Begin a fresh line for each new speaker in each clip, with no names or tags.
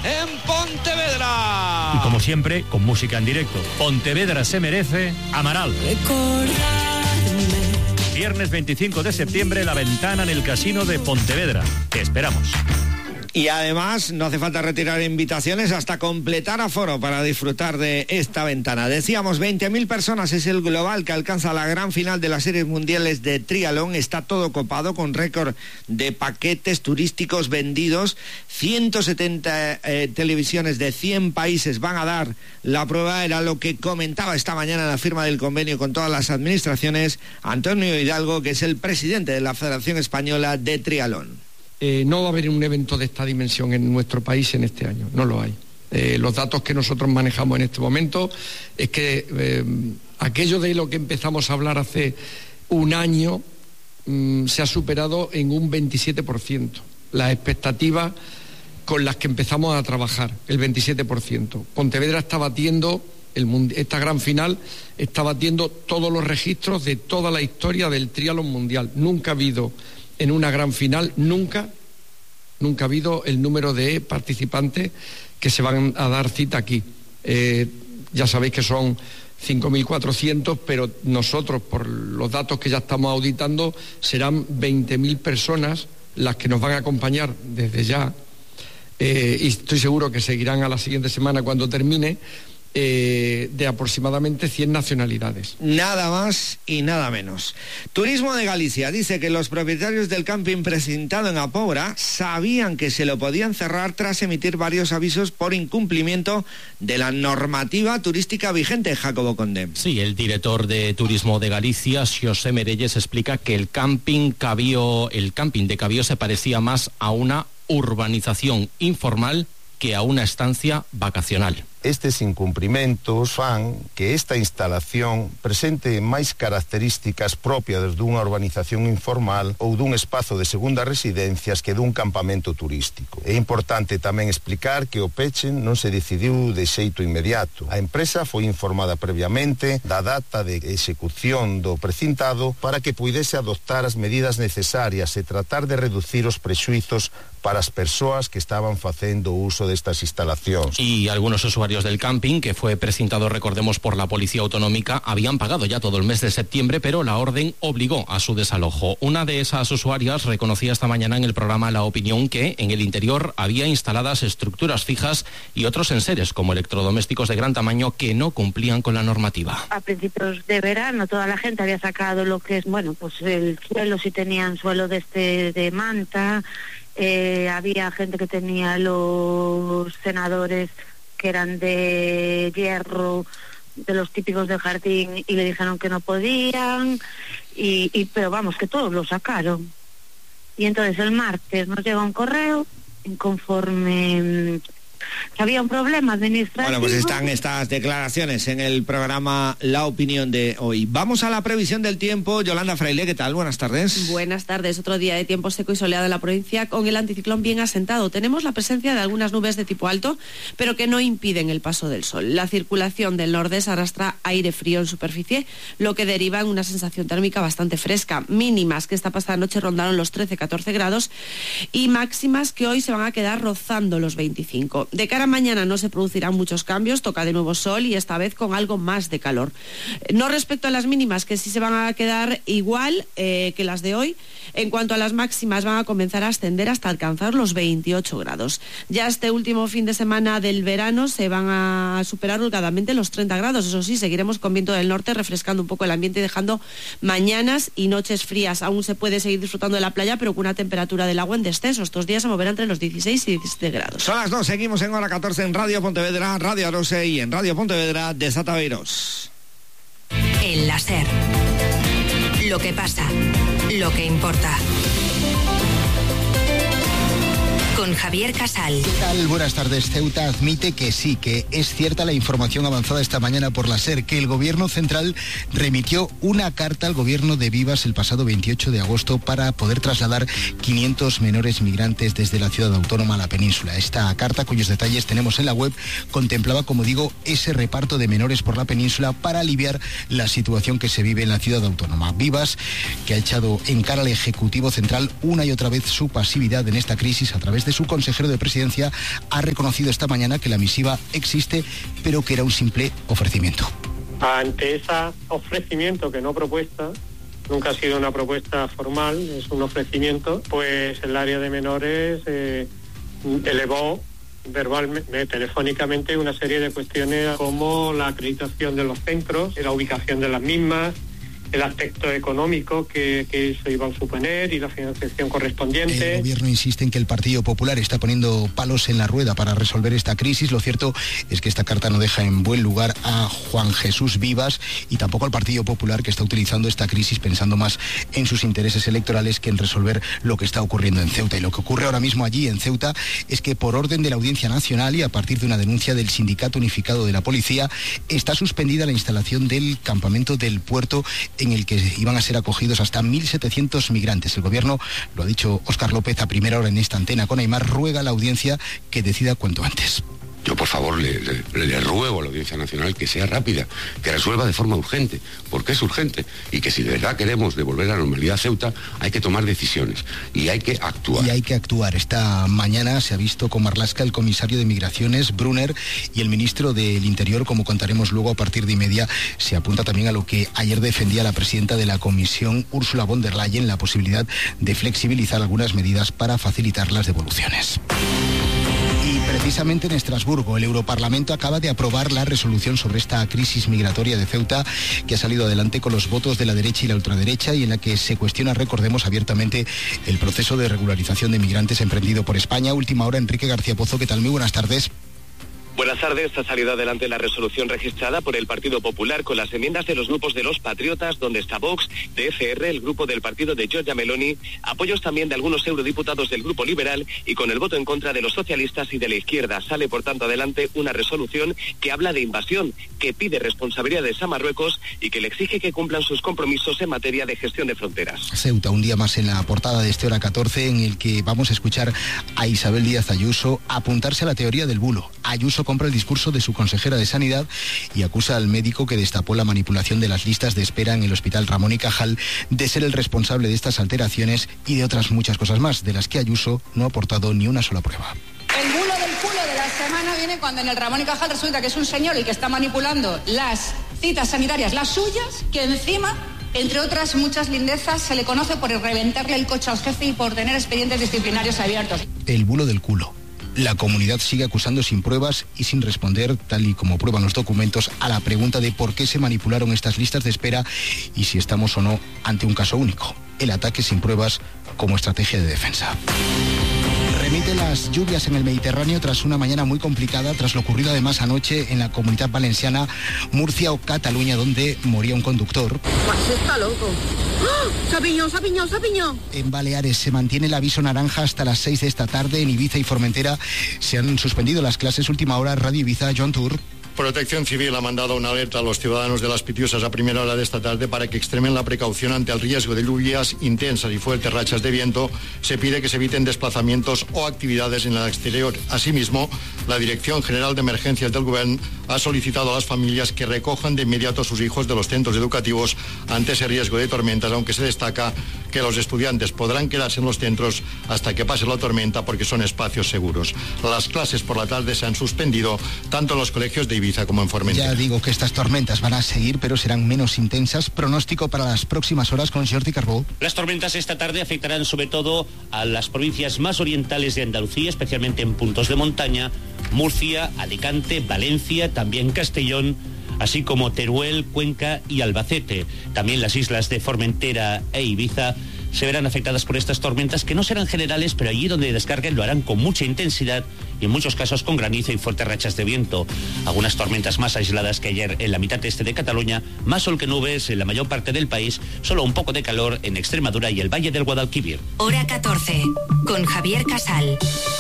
en Pontevedra.
Y como siempre, con música en directo. Pontevedra se merece Amaral. Viernes 25 de septiembre, La Ventana en el Casino de Pontevedra. Te esperamos.
Y además no hace falta retirar invitaciones hasta completar aforo para disfrutar de esta ventana. Decíamos, 20.000 personas es el global que alcanza la gran final de las series mundiales de triatlón. Está todo copado con récord de paquetes turísticos vendidos. 170 televisiones de 100 países van a dar la prueba. Era lo que comentaba esta mañana en la firma del convenio con todas las administraciones Antonio Hidalgo, que es el presidente de la Federación Española de Triatlón.
No va a haber un evento de esta dimensión en nuestro país en este año, no lo hay. Los datos que nosotros manejamos en este momento es que aquello de lo que empezamos a hablar hace un año se ha superado en un 27%. Las expectativas con las que empezamos a trabajar, el 27%. Pontevedra está batiendo, esta gran final está batiendo todos los registros de toda la historia del triatlón mundial. Nunca ha habido en una gran final, nunca ha habido el número de participantes que se van a dar cita aquí. Ya sabéis que son 5.400, pero nosotros, por los datos que ya estamos auditando, serán 20.000 personas las que nos van a acompañar desde ya, y estoy seguro que seguirán a la siguiente semana cuando termine, de aproximadamente 100 nacionalidades.
Nada más y nada menos. Turismo de Galicia dice que los propietarios del camping precintado en Apobra sabían que se lo podían cerrar tras emitir varios avisos por incumplimiento de la normativa turística vigente. Jacobo Conde.
Sí, el director de Turismo de Galicia, Xosé Merelles, explica que el camping de Cabío se parecía más a una urbanización informal que a una estancia vacacional.
Estes incumprimentos fan que esta instalación presente máis características propias dunha urbanización informal ou dun espazo de segunda residencias que dun campamento turístico. É importante tamén explicar que o peche non se decidiu de xeito inmediato. A empresa foi informada previamente da data de execución do precintado para que puidese adoptar as medidas necesarias e tratar de reducir os prexuizos para as persoas que estaban facendo uso destas instalacións.
Y algunos usuarios del camping, que fue precintado, recordemos, por la Policía Autonómica, habían pagado ya todo el mes de septiembre, pero la orden obligó a su desalojo. Una de esas usuarias reconocía esta mañana en el programa La Opinión que en el interior había instaladas estructuras fijas y otros enseres, como electrodomésticos de gran tamaño, que no cumplían con la normativa.
A principios de verano toda la gente había sacado lo que es, pues el suelo, si tenían suelo de manta, había gente que tenía los cenadores que eran de hierro, de los típicos del jardín, y le dijeron que no podían, pero vamos, que todos lo sacaron. Y entonces el martes nos llega un correo, conforme que había un problema administrativo.
Bueno, pues están estas declaraciones en el programa La Opinión de hoy. Vamos a la previsión del tiempo. Yolanda Fraile, ¿qué tal? Buenas tardes.
Buenas tardes. Otro día de tiempo seco y soleado en la provincia, con el anticiclón bien asentado. Tenemos la presencia de algunas nubes de tipo alto, pero que no impiden el paso del sol. La circulación del nordeste arrastra aire frío en superficie, lo que deriva en una sensación térmica bastante fresca. Mínimas que esta pasada noche rondaron los 13-14 grados y máximas que hoy se van a quedar rozando los 25. De cara a mañana no se producirán muchos cambios, toca de nuevo sol y esta vez con algo más de calor. No respecto a las mínimas, que sí se van a quedar igual que las de hoy. En cuanto a las máximas, van a comenzar a ascender hasta alcanzar los 28 grados. Ya este último fin de semana del verano se van a superar holgadamente los 30 grados. Eso sí, seguiremos con viento del norte, refrescando un poco el ambiente y dejando mañanas y noches frías. Aún se puede seguir disfrutando de la playa, pero con una temperatura del agua en descenso. Estos días se moverá entre los 16 y 17 grados.
Son las 2, seguimos en hora 14 en Radio Pontevedra, Radio Arose y en Radio Pontevedra de Zataveiros.
El láser. Lo que pasa, lo que importa. Con Javier Casal.
¿Qué tal? Buenas tardes. Ceuta admite que sí, que es cierta la información avanzada esta mañana por la SER, que el gobierno central remitió una carta al gobierno de Vivas el pasado 28 de agosto para poder trasladar 500 menores migrantes desde la ciudad autónoma a la península. Esta carta, cuyos detalles tenemos en la web, contemplaba, como digo, ese reparto de menores por la península para aliviar la situación que se vive en la ciudad autónoma. Vivas, que ha echado en cara al Ejecutivo Central una y otra vez su pasividad en esta crisis a través Desde su consejero de Presidencia ha reconocido esta mañana que la misiva existe, pero que era un simple ofrecimiento.
Ante ese ofrecimiento, que no propuesta, nunca ha sido una propuesta formal, es un ofrecimiento, pues el área de menores elevó verbalmente, telefónicamente, una serie de cuestiones como la acreditación de los centros, la ubicación de las mismas, el aspecto económico que eso iba a suponer y la financiación correspondiente.
El gobierno insiste en que el Partido Popular está poniendo palos en la rueda para resolver esta crisis. Lo cierto es que esta carta no deja en buen lugar a Juan Jesús Vivas y tampoco al Partido Popular, que está utilizando esta crisis pensando más en sus intereses electorales que en resolver lo que está ocurriendo en Ceuta. Y lo que ocurre ahora mismo allí en Ceuta es que, por orden de la Audiencia Nacional y a partir de una denuncia del Sindicato Unificado de la Policía, está suspendida la instalación del campamento del puerto en el que iban a ser acogidos hasta 1.700 migrantes. El gobierno, lo ha dicho Óscar López a primera hora en esta antena con Aimar, ruega a la audiencia que decida cuanto antes.
Yo, por favor, le ruego a la Audiencia Nacional que sea rápida, que resuelva de forma urgente, porque es urgente, y que si de verdad queremos devolver la normalidad a Ceuta, hay que tomar decisiones y hay que actuar.
Y hay que actuar. Esta mañana se ha visto con Marlaska el comisario de Migraciones, Brunner, y el ministro del Interior, como contaremos luego a partir de 1:30. Se apunta también a lo que ayer defendía la presidenta de la Comisión, Ursula von der Leyen, la posibilidad de flexibilizar algunas medidas para facilitar las devoluciones. Y precisamente en Estrasburgo, el Europarlamento acaba de aprobar la resolución sobre esta crisis migratoria de Ceuta, que ha salido adelante con los votos de la derecha y la ultraderecha, y en la que se cuestiona, recordemos, abiertamente el proceso de regularización de migrantes emprendido por España. Última hora, Enrique García Pozo, ¿qué tal? Muy buenas tardes.
Buenas tardes. Ha salido adelante la resolución registrada por el Partido Popular con las enmiendas de los grupos de los Patriotas, donde está Vox, de ECR, el grupo del partido de Giorgia Meloni, apoyos también de algunos eurodiputados del Grupo Liberal y con el voto en contra de los socialistas y de la izquierda. Sale, por tanto, adelante una resolución que habla de invasión, que pide responsabilidades a Marruecos y que le exige que cumplan sus compromisos en materia de gestión de fronteras.
Ceuta, un día más en la portada de este Hora 14, en el que vamos a escuchar a Isabel Díaz Ayuso apuntarse a la teoría del bulo. Ayuso compra el discurso de su consejera de Sanidad y acusa al médico que destapó la manipulación de las listas de espera en el Hospital Ramón y Cajal de ser el responsable de estas alteraciones y de otras muchas cosas más, de las que Ayuso no ha aportado ni una sola prueba.
El bulo del culo de la semana viene cuando en el Ramón y Cajal resulta que es un señor el que está manipulando las citas sanitarias, las suyas, que encima, entre otras muchas lindezas, se le conoce por reventarle el coche al jefe y por tener expedientes disciplinarios abiertos.
El bulo del culo. La comunidad sigue acusando sin pruebas y sin responder, tal y como prueban los documentos, a la pregunta de por qué se manipularon estas listas de espera y si estamos o no ante un caso único: el ataque sin pruebas como estrategia de defensa. Remite las lluvias en el Mediterráneo tras una mañana muy complicada, tras lo ocurrido además anoche en la Comunidad Valenciana, Murcia o Cataluña, donde moría un conductor.
Pues está loco. ¡Oh! ¡Se ha piñado!
En Baleares se mantiene el aviso naranja hasta las 6 de esta tarde. En Ibiza y Formentera se han suspendido las clases. Última hora, Radio Ibiza, Joan Tour.
Protección Civil ha mandado una alerta a los ciudadanos de Las Pitiusas a primera hora de esta tarde para que extremen la precaución ante el riesgo de lluvias intensas y fuertes rachas de viento. Se pide que se eviten desplazamientos o actividades en el exterior. Asimismo, la Dirección General de Emergencias del Gobierno ha solicitado a las familias que recojan de inmediato a sus hijos de los centros educativos ante ese riesgo de tormentas, aunque se destaca que los estudiantes podrán quedarse en los centros hasta que pase la tormenta porque son espacios seguros. Las clases por la tarde se han suspendido tanto en los colegios de Ibiza como en Formentera.
Ya digo que estas tormentas van a seguir, pero serán menos intensas. Pronóstico para las próximas horas con Jordi Carbó.
Las tormentas esta tarde afectarán sobre todo a las provincias más orientales de Andalucía, especialmente en puntos de montaña: Murcia, Alicante, Valencia, también Castellón, así como Teruel, Cuenca y Albacete. También las islas de Formentera e Ibiza se verán afectadas por estas tormentas, que no serán generales, pero allí donde descarguen lo harán con mucha intensidad y en muchos casos con granizo y fuertes rachas de viento. Algunas tormentas más aisladas que ayer en la mitad este de Cataluña, más sol que nubes en la mayor parte del país, solo un poco de calor en Extremadura y el Valle del Guadalquivir.
Hora 14, con Javier Casal.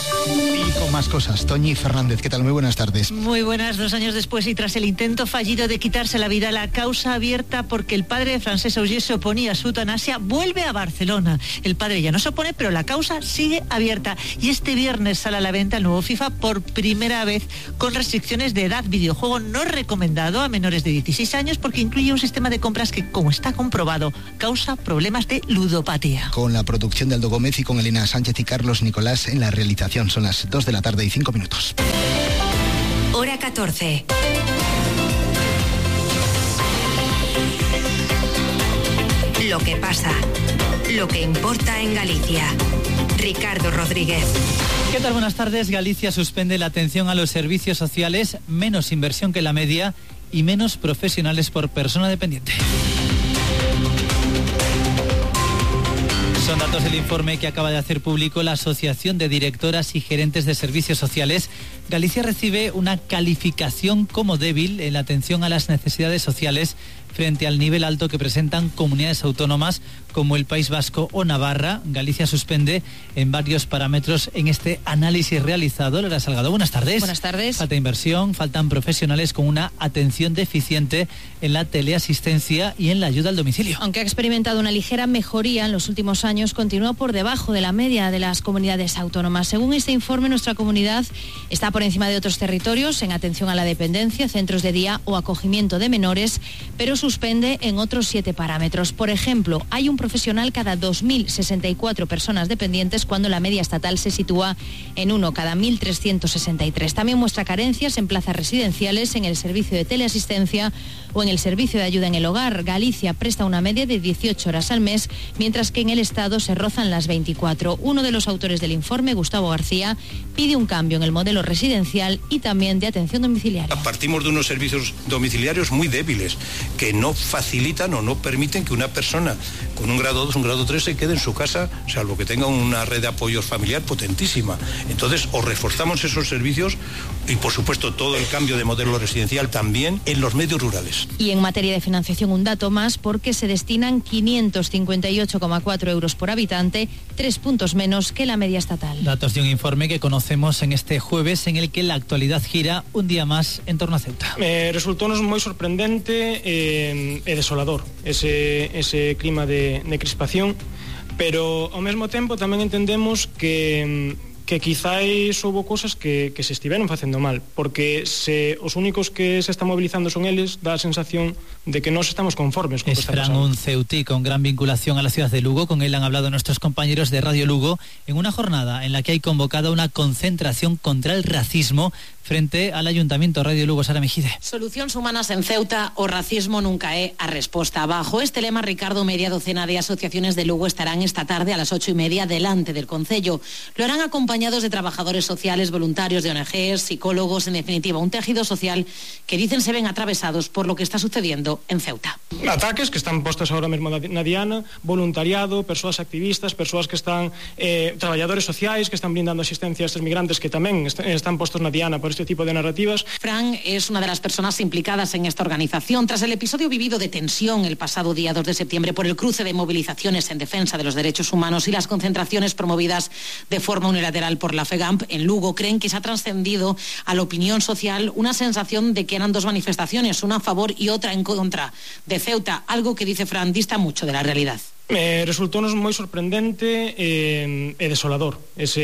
Y con más cosas, Toñi Fernández, ¿qué tal? Muy buenas tardes.
Muy buenas. 2 años después y tras el intento fallido de quitarse la vida, la causa abierta porque el padre de Francesc Auger se oponía a su eutanasia vuelve a Barcelona. El padre ya no se opone, pero la causa sigue abierta y este viernes sale a la venta el nuevo FIFA por primera vez con restricciones de edad. Videojuego no recomendado a menores de 16 años porque incluye un sistema de compras que, como está comprobado, causa problemas de ludopatía.
Con la producción de Aldo Gómez y con Elena Sánchez y Carlos Nicolás en la realización. Son las 2 de la tarde y 5 minutos.
Hora 14. Lo que pasa, lo que importa en Galicia. Ricardo Rodríguez.
¿Qué tal? Buenas tardes. Galicia suspende la atención a los servicios sociales, menos inversión que la media y menos profesionales por persona dependiente. Son datos del informe que acaba de hacer público la Asociación de Directoras y Gerentes de Servicios Sociales. Galicia recibe una calificación como débil en la atención a las necesidades sociales frente al nivel alto que presentan comunidades autónomas como el País Vasco o Navarra. Galicia suspende en varios parámetros en este análisis realizado. Lola Salgado, buenas tardes.
Buenas tardes.
Falta inversión, faltan profesionales con una atención deficiente en la teleasistencia y en la ayuda al domicilio.
Aunque ha experimentado una ligera mejoría en los últimos años, continúa por debajo de la media de las comunidades autónomas. Según este informe, nuestra comunidad está por encima de otros territorios en atención a la dependencia, centros de día o acogimiento de menores, pero suspende en otros 7 parámetros. Por ejemplo, hay un profesional cada 2.064 personas dependientes cuando la media estatal se sitúa en 1 cada 1.363. También muestra carencias en plazas residenciales, en el servicio de teleasistencia o en el servicio de ayuda en el hogar. Galicia presta una media de 18 horas al mes, mientras que en el Estado se rozan las 24. Uno de los autores del informe, Gustavo García, pide un cambio en el modelo residencial y también de atención domiciliaria.
Partimos de unos servicios domiciliarios muy débiles que no facilitan o no permiten que una persona con un grado 2, un grado 3 se quede en su casa, salvo que tenga una red de apoyos familiar potentísima. Entonces, o reforzamos esos servicios y, por supuesto, todo el cambio de modelo residencial también en los medios rurales.
Y en materia de financiación, un dato más, porque se destinan 558,4 euros por habitante, 3 puntos menos que la media estatal.
Datos de un informe que conocemos en este jueves, en el que la actualidad gira un día más en torno a Ceuta.
Resultounos moi sorprendente e desolador ese clima de crispación, pero ao mesmo tempo tamén entendemos que quizáis houve cosas que se estiveron facendo mal, porque se os únicos que se están movilizando son eles, dá a sensación de que non estamos conformes con
Es Fran, un ceutí con gran vinculación a la ciudad de Lugo. Con él han hablado nuestros compañeros de Radio Lugo en una jornada en la que hay convocada una concentración contra el racismo frente al Ayuntamiento. Radio Lugo, Sara Mejide.
Solucións humanas en Ceuta, o racismo nunca é a resposta. Bajo este lema, Ricardo, media docena de asociaciones de Lugo estarán esta tarde a las 8:30 delante del Concello. Lo harán acompañados de trabajadores sociales, voluntarios de ONGs, psicólogos, en definitiva, un tejido social que dicen se ven atravesados por lo que está sucediendo en Ceuta.
Ataques que están postos ahora mesmo na Diana, voluntariado, persoas activistas, persoas que están traballadores sociais que están brindando asistencia a estes migrantes que tamén están postos na Diana por este tipo de narrativas.
Fran es una de las personas implicadas en esta organización tras el episodio vivido de tensión el pasado día 2 de septiembre por el cruce de movilizaciones en defensa de los derechos humanos y las concentraciones promovidas de forma unilateral por la FEGAMP en Lugo. Creen que se ha trascendido a la opinión social una sensación de que eran dos manifestaciones, una a favor y otra en contra de Ceuta, algo que, dice Fran, dista mucho de la realidad.
Resultounos moi sorprendente e desolador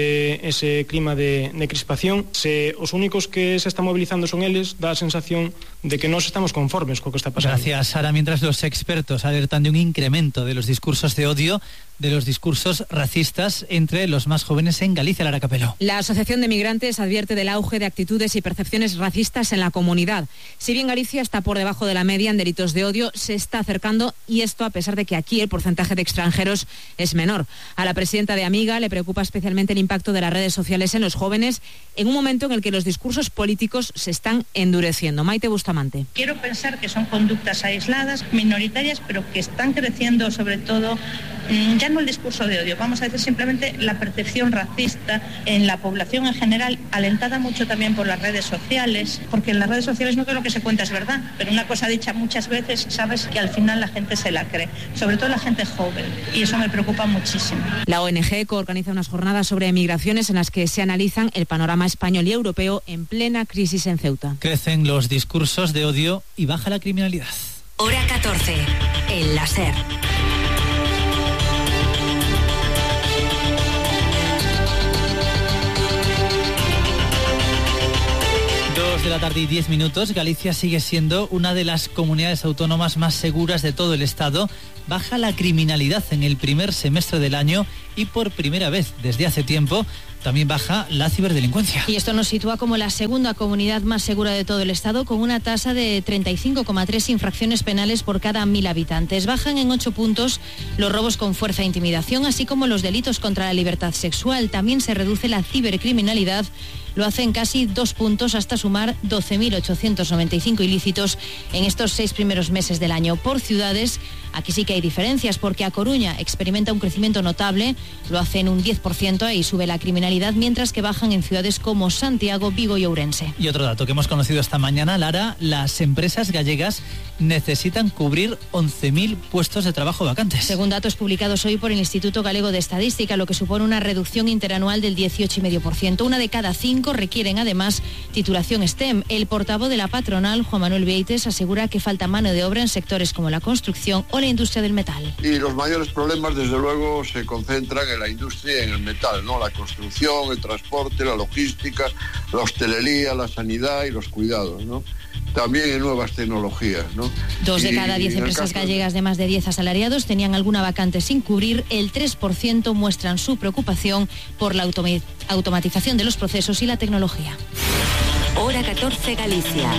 ese clima de crispación. Se os únicos que se están movilizando son eles, dá a sensación de que non estamos conformes co que está pasando.
Gracias, Sara. Mientras los expertos alertan de un incremento de los discursos de odio, de los discursos racistas entre los más jóvenes en Galicia, Lara Capelo.
La Asociación de Migrantes advierte del auge de actitudes y percepciones racistas en la comunidad. Si bien Galicia está por debajo de la media en delitos de odio, se está acercando, y esto a pesar de que aquí el porcentaje de extranjeros es menor. A la presidenta de Amiga le preocupa especialmente el impacto de las redes sociales en los jóvenes en un momento en el que los discursos políticos se están endureciendo. Maite Bustamante.
Quiero pensar que son conductas aisladas, minoritarias, pero que están creciendo sobre todo, ya no el discurso de odio, vamos a decir simplemente la percepción racista en la población en general, alentada mucho también por las redes sociales, porque en las redes sociales no todo lo que se cuenta es verdad, pero una cosa dicha muchas veces, sabes que al final la gente se la cree, sobre todo la gente joven, y eso me preocupa muchísimo.
La ONG organiza unas jornadas sobre migraciones en las que se analizan el panorama español y europeo en plena crisis en Ceuta.
Crecen los discursos de odio y baja la criminalidad.
Hora 14, el láser.
de la tarde y 10 minutos. Galicia sigue siendo una de las comunidades autónomas más seguras de todo el Estado. Baja la criminalidad en el primer semestre del año y por primera vez desde hace tiempo también baja la ciberdelincuencia.
Y esto nos sitúa como la segunda comunidad más segura de todo el Estado, con una tasa de 35,3 infracciones penales por cada 1.000 habitantes. Bajan en 8 puntos los robos con fuerza e intimidación, así como los delitos contra la libertad sexual. También se reduce la cibercriminalidad. Lo hacen casi 2 puntos hasta sumar 12.895 ilícitos en estos 6 primeros meses del año. Por ciudades, aquí sí que hay diferencias, porque A Coruña experimenta un crecimiento notable, lo hace en un 10% y sube la criminalidad, mientras que bajan en ciudades como Santiago, Vigo y Ourense.
Y otro dato que hemos conocido esta mañana, Lara, las empresas gallegas necesitan cubrir 11.000 puestos de trabajo vacantes.
Según datos publicados hoy por el Instituto Galego de Estadística, lo que supone una reducción interanual del 18,5%. Una de cada 5 requieren además titulación STEM. El portavoz de la patronal, Juan Manuel Vieites, asegura que falta mano de obra en sectores como la construcción o la industria del metal.
Y los mayores problemas, desde luego, se concentran en la industria y en el metal, ¿no? La construcción, el transporte, la logística, la hostelería, la sanidad y los cuidados, ¿no? También en nuevas tecnologías, ¿no?
2 de cada 10 empresas gallegas de más de 10 asalariados tenían alguna vacante sin cubrir. El 3% muestran su preocupación por la automatización de los procesos y la tecnología.
Hora 14 Galicia.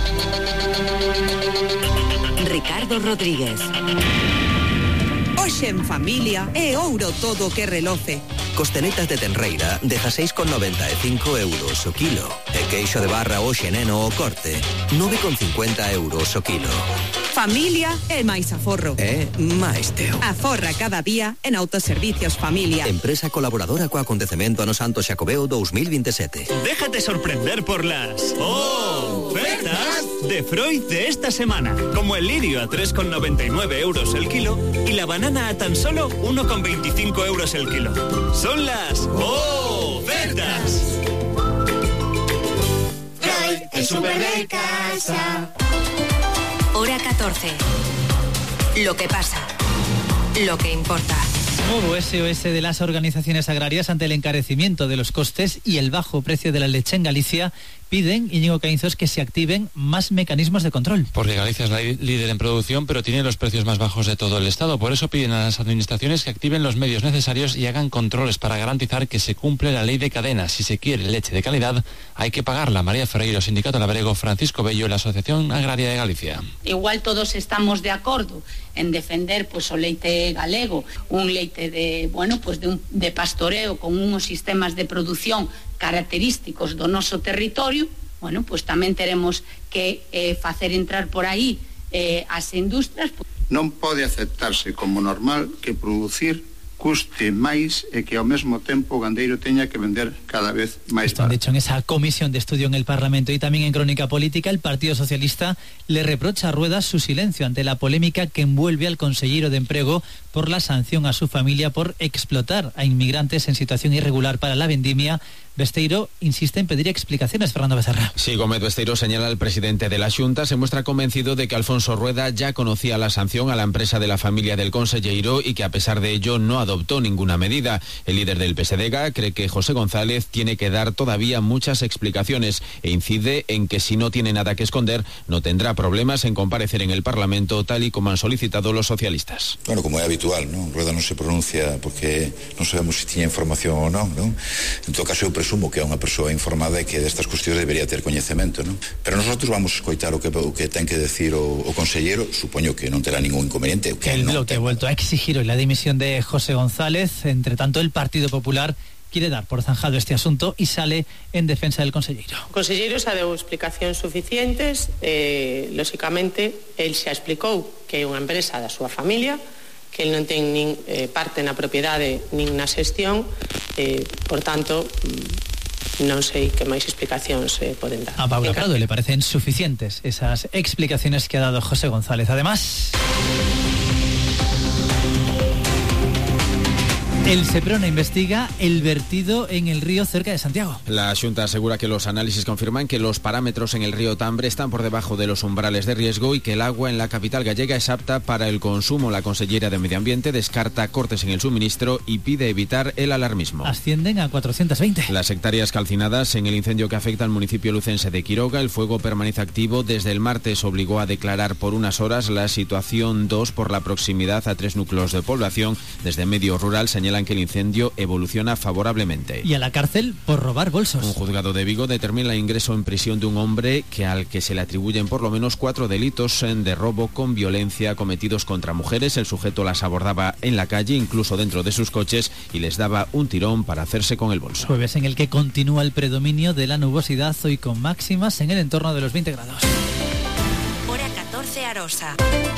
Ricardo Rodríguez.
Hoxe en familia é ouro todo que reloce.
Costeletas de tenreira, 16,95 euros o kilo. E queixo de barra hoxe neno o corte, 9,50 euros o kilo.
Familia é máis aforro.
É máis teo.
Aforra cada día en Autoservicios Familia.
Empresa colaboradora co acontecemento ano Santo Xacobeo 2027.
Déjate sorprender por las ofertas de Freud de esta semana. Como el lirio a 3,99 euros el kilo y la banana a tan solo 1,25 euros el kilo. Son las ofertas.
Freud, el súper de casa. Hora 14. Lo que pasa. Lo que importa.
Nuevo SOS de las organizaciones agrarias ante el encarecimiento de los costes y el bajo precio de la leche en Galicia. Piden, Íñigo Caínzos, que se activen más mecanismos de control.
Porque Galicia es la líder en producción, pero tiene los precios más bajos de todo el Estado. Por eso piden a las administraciones que activen los medios necesarios y hagan controles para garantizar que se cumple la ley de cadena. Si se quiere leche de calidad, hay que pagarla. María Ferreiro, Sindicato Labrego, Francisco Bello, la Asociación Agraria de Galicia.
Igual todos estamos de acordo en defender pues o leite galego, un leite de, bueno, pues de pastoreo con unos sistemas de producción característicos do noso territorio. Bueno, pues tamén teremos que facer entrar por aí as industrias.
Non pode aceptarse como normal que producir custe máis e que ao mesmo tempo o gandeiro teña que vender cada vez máis
barato. De hecho, en esa comisión de estudio en el Parlamento y también en Crónica Política, el Partido Socialista le reprocha a Ruedas su silencio ante la polémica que envuelve al consellero de Emprego por la sanción a su familia por explotar a inmigrantes en situación irregular para la vendimia. Besteiro insiste en pedir explicaciones. Fernando Becerra.
Sí, Gómez Besteiro señala al presidente de la Xunta, se muestra convencido de que Alfonso Rueda ya conocía la sanción a la empresa de la familia del conselleiro y que a pesar de ello no adoptó ninguna medida. El líder del PSDG cree que José González tiene que dar todavía muchas explicaciones e incide en que si no tiene nada que esconder, no tendrá problemas en comparecer en el Parlamento, tal y como han solicitado los socialistas.
Bueno, como es habitual, ¿no? Rueda no se pronuncia porque no sabemos si tiene información o no, ¿no? En todo caso, eu presumo que é unha persoa informada e que destas cuestións debería ter coñecemento, ¿no? Pero nosotros vamos a escoitar o que ten que decir o conselleiro, supoño que non terá ningún inconveniente.
El bloque ha vuelto a exigir hoy la dimisión de José González. Entre tanto, el Partido Popular quiere dar por zanjado este asunto y sale en defensa del conselleiro.
O conselleiro xa deu explicacións suficientes, lóxicamente, el xa explicou que é unha empresa da súa familia, que ele non ten nin parte na propiedade nin na xestión, por tanto, non sei que máis explicacións poden dar.
A Paula Prado le parecen suficientes esas explicaciones que ha dado José González. Además, El Seprona investiga el vertido en el río cerca de Santiago.
La Xunta asegura que los análisis confirman que los parámetros en el río Tambre están por debajo de los umbrales de riesgo y que el agua en la capital gallega es apta para el consumo. La consellera de Medio Ambiente descarta cortes en el suministro y pide evitar el alarmismo.
Ascienden a 420.
Las hectáreas calcinadas en el incendio que afecta al municipio lucense de Quiroga. El fuego permanece activo. Desde el martes obligó a declarar por unas horas la situación 2 por la proximidad a 3 núcleos de población. Desde Medio Rural señalan que el incendio evoluciona favorablemente.
Y a la cárcel por robar bolsos.
Un juzgado de Vigo determina el ingreso en prisión de un hombre al que se le atribuyen por lo menos 4 delitos de robo con violencia cometidos contra mujeres. El sujeto las abordaba en la calle, incluso dentro de sus coches, y les daba un tirón para hacerse con el bolso.
Jueves en el que continúa el predominio de la nubosidad, hoy con máximas en el entorno de los 20 grados.
Hora 14 Arosa.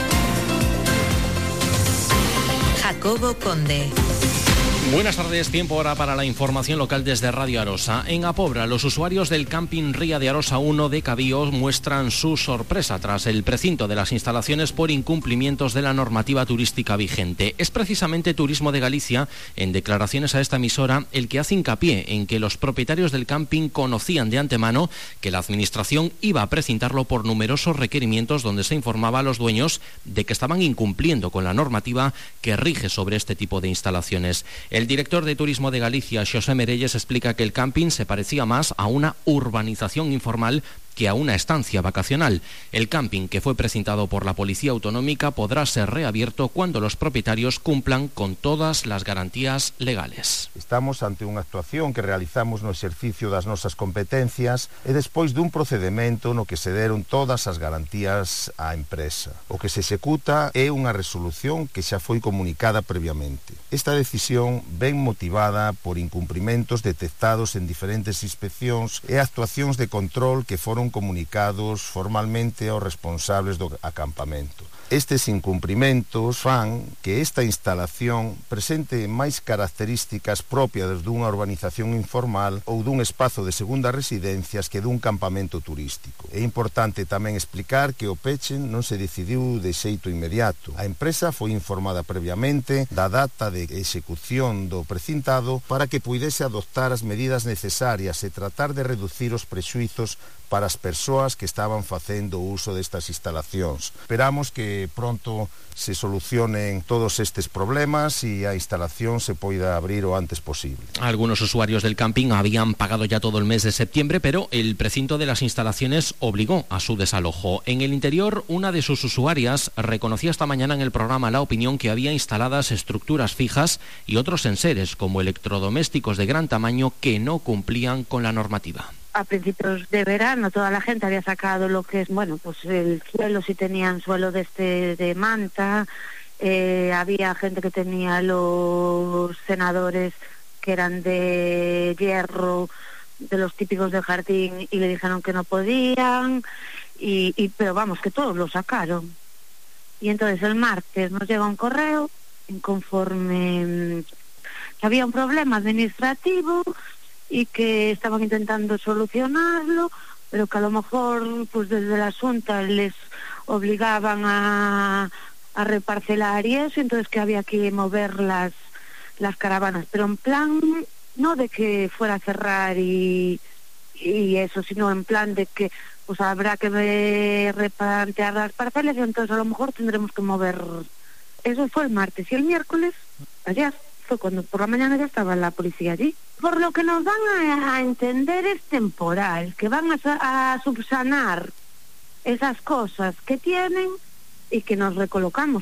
Jacobo Conde.
Buenas tardes, tiempo ahora para la información local desde Radio Arosa. En Apobra, los usuarios del camping Ría de Arosa 1 de Cabío muestran su sorpresa tras el precinto de las instalaciones por incumplimientos de la normativa turística vigente. Es precisamente Turismo de Galicia, en declaraciones a esta emisora, el que hace hincapié en que los propietarios del camping conocían de antemano que la administración iba a precintarlo por numerosos requerimientos donde se informaba a los dueños de que estaban incumpliendo con la normativa que rige sobre este tipo de instalaciones. El director de Turismo de Galicia, Xosé Merelles, explica que el camping se parecía más a una urbanización informal que a una estancia vacacional. El camping, que fue precintado por la Policía Autonómica, podrá ser reabierto cuando los propietarios cumplan con todas las garantías legales.
Estamos ante unha actuación que realizamos no exercicio das nosas competencias e despois dun procedimento no que se deron todas as garantías á empresa. O que se executa é unha resolución que xa foi comunicada previamente. Esta decisión ven motivada por incumprimentos detectados en diferentes inspeccións e actuacións de control que foron comunicados formalmente aos responsables do acampamento. Estes incumprimentos fan que esta instalación presente máis características propias dunha urbanización informal ou dun espazo de segunda residencias que dun campamento turístico. É importante tamén explicar que o peche non se decidiu de xeito inmediato. A empresa foi informada previamente da data de execución do precintado para que puidese adoptar as medidas necesarias e tratar de reducir os prexuizos para as persoas que estaban facendo uso destas instalacións. Esperamos que pronto se solucionen todos estes problemas e a instalación se poida abrir o antes posible.
Algunos usuarios del camping habían pagado ya todo el mes de septiembre, pero el precinto de las instalaciones obligó a su desalojo. En el interior, una de sus usuarias reconocía esta mañana en el programa La Opinión que había instaladas estructuras fijas y otros enseres como electrodomésticos de gran tamaño que no cumplían con la normativa.
A principios de verano toda la gente había sacado lo que es, bueno, pues el suelo, si tenían suelo de manta, había gente que tenía los cenadores que eran de hierro, de los típicos de jardín, y le dijeron que no podían, pero vamos, que todos lo sacaron. Y entonces el martes nos llega un correo, conforme que había un problema administrativo, y que estaban intentando solucionarlo, pero que a lo mejor pues desde la Xunta les obligaban a reparcelar y eso, entonces que había que mover las caravanas, pero en plan no de que fuera a cerrar y eso, sino en plan de que pues habrá que replantear las parcelas y entonces a lo mejor tendremos que mover. Eso fue el martes, y el miércoles, ayer, fue cuando por la mañana ya estaba la policía allí. Por lo que nos van a entender es temporal, que van a subsanar esas cosas que tienen y que nos recolocamos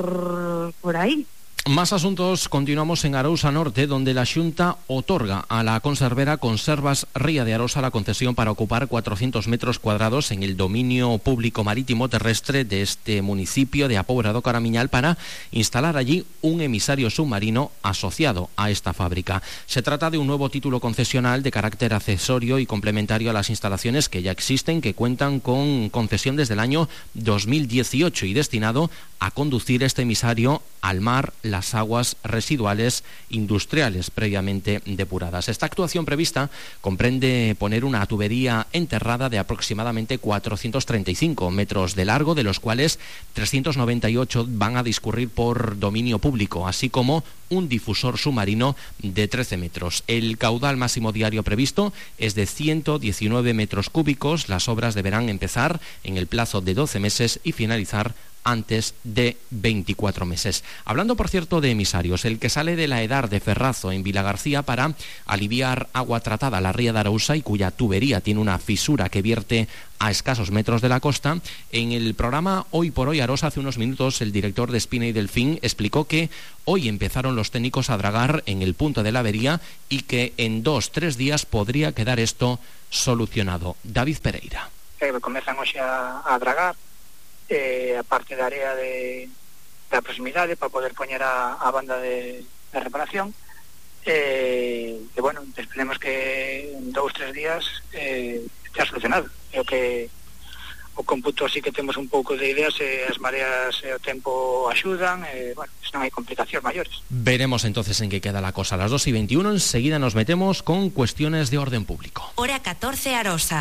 por ahí.
Más asuntos, continuamos en Arousa Norte, donde la Xunta otorga a la conservera Conservas Ría de Arosa la concesión para ocupar 400 metros cuadrados en el dominio público marítimo terrestre de este municipio de Apobra do Caramiñal para instalar allí un emisario submarino asociado a esta fábrica. Se trata de un nuevo título concesional de carácter accesorio y complementario a las instalaciones que ya existen, que cuentan con concesión desde el año 2018 y destinado a conducir este emisario al mar las aguas residuales industriales previamente depuradas. Esta actuación prevista comprende poner una tubería enterrada de aproximadamente 435 metros de largo, de los cuales 398 van a discurrir por dominio público, así como un difusor submarino de 13 metros. El caudal máximo diario previsto es de 119 metros cúbicos. Las obras deberán empezar en el plazo de 12 meses y finalizar antes de 24 meses. Hablando, por cierto, de emisarios, el que sale de la Edar de Ferrazo en Vilagarcía para aliviar agua tratada a la ría de Arousa y cuya tubería tiene una fisura que vierte a escasos metros de la costa, en el programa Hoy por Hoy Arosa hace unos minutos el director de Espina y Delfín explicó que hoy empezaron los técnicos a dragar en el punto de la avería y que en 2-3 días podría quedar esto solucionado. David Pereira.
Comezan hoxe a dragar a parte da área da proximidade para poder poñer a banda de reparación bueno, esperemos que en 2-3 días está solucionado. Creo que o cómputo así que temos un pouco de ideas, as mareas e o tempo axudan, bueno, non hai complicacións maiores.
Veremos entonces en qué queda la cosa. A las 2:21 enseguida nos metemos con cuestiones de orden público.
Hora 14 Arosa.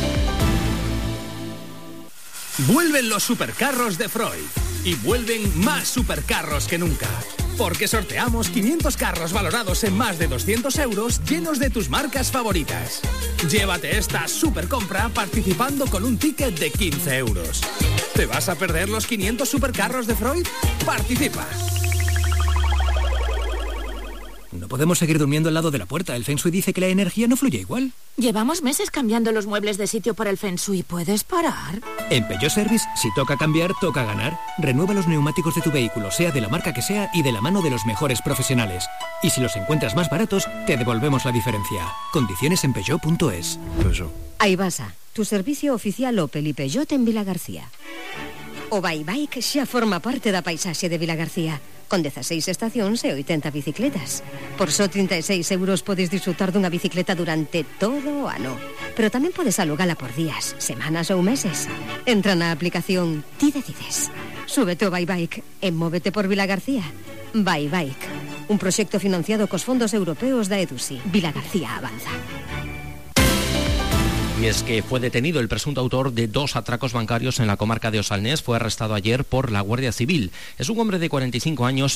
Vuelven los supercarros de Freud y vuelven más supercarros que nunca, porque sorteamos 500 carros valorados en más de 200 euros llenos de tus marcas favoritas. Llévate esta supercompra participando con un ticket de 15 euros. ¿Te vas a perder los 500 supercarros de Freud? ¡Participa!
No podemos seguir durmiendo al lado de la puerta. El Feng Shui dice que la energía no fluye igual.
Llevamos meses cambiando los muebles de sitio por el Feng Shui. ¿Puedes parar?
En Peugeot Service, si toca cambiar, toca ganar. Renueva los neumáticos de tu vehículo, sea de la marca que sea y de la mano de los mejores profesionales. Y si los encuentras más baratos, te devolvemos la diferencia. Condiciones en Peugeot.es.
Aibasa, tu servicio oficial Opel y Peugeot en Vilagarcía. O Bike xa forma parte da paisaxe de Vilagarcía, con 16 estacións e 80 bicicletas. Por só 36 euros podes disfrutar dunha bicicleta durante todo o ano. Pero tamén podes alugala por días, semanas ou meses. Entra na aplicación Ti Decides. Súbete o Bike e móvete por Vilagarcía. Bike, un proxecto financiado cos fondos europeos da EDUSI. Vilagarcía avanza.
Y es que fue detenido el presunto autor de 2 atracos bancarios en la comarca de Osalnés. Fue arrestado ayer por la Guardia Civil. Es un hombre de 45 años,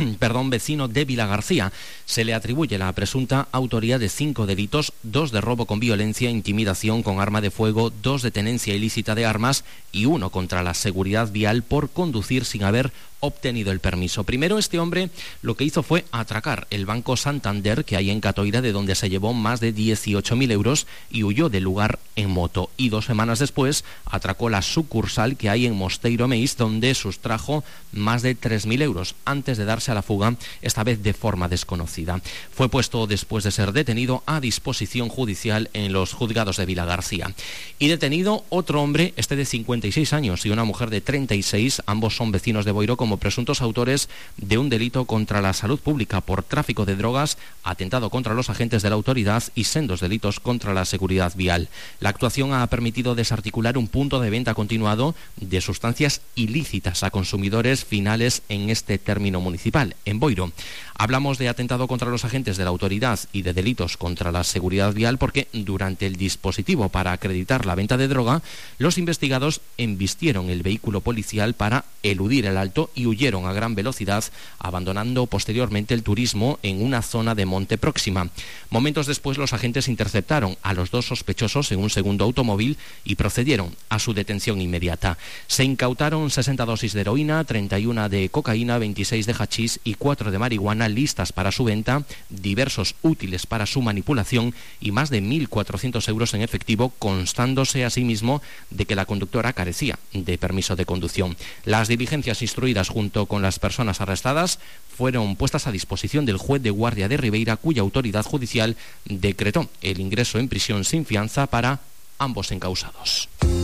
vecino de Vilagarcía. Se le atribuye la presunta autoría de 5 delitos, 2 de robo con violencia, intimidación con arma de fuego, 2 de tenencia ilícita de armas y 1 contra la seguridad vial por conducir sin haber obtenido el permiso. Primero, este hombre lo que hizo fue atracar el Banco Santander que hay en Catoira, de donde se llevó más de 18.000 euros y huyó del lugar en moto. Y 2 semanas después atracó la sucursal que hay en Mosteiro Meis, donde sustrajo más de 3.000 euros antes de darse a la fuga, esta vez de forma desconocida. Fue puesto, después de ser detenido, a disposición judicial en los juzgados de Vilagarcía. Y detenido otro hombre, este de 56 años y una mujer de 36, ambos son vecinos de Boiro, como presuntos autores de un delito contra la salud pública por tráfico de drogas, atentado contra los agentes de la autoridad y sendos delitos contra la seguridad vial. La actuación ha permitido desarticular un punto de venta continuado de sustancias ilícitas a consumidores finales en este término municipal, en Boiro. Hablamos de atentado contra los agentes de la autoridad y de delitos contra la seguridad vial porque durante el dispositivo para acreditar la venta de droga, los investigados embistieron el vehículo policial para eludir el alto y huyeron a gran velocidad, abandonando posteriormente el turismo en una zona de monte próxima. Momentos después, los agentes interceptaron a los 2 sospechosos en un segundo automóvil y procedieron a su detención inmediata. Se incautaron 60 dosis de heroína, 31 de cocaína, 26 de hachís y 4 de marihuana listas para su venta, diversos útiles para su manipulación y más de 1.400 euros en efectivo, constándose asimismo de que la conductora carecía de permiso de conducción. Las diligencias instruidas junto con las personas arrestadas fueron puestas a disposición del juez de guardia de Ribeira, cuya autoridad judicial decretó el ingreso en prisión sin fianza para ambos encausados.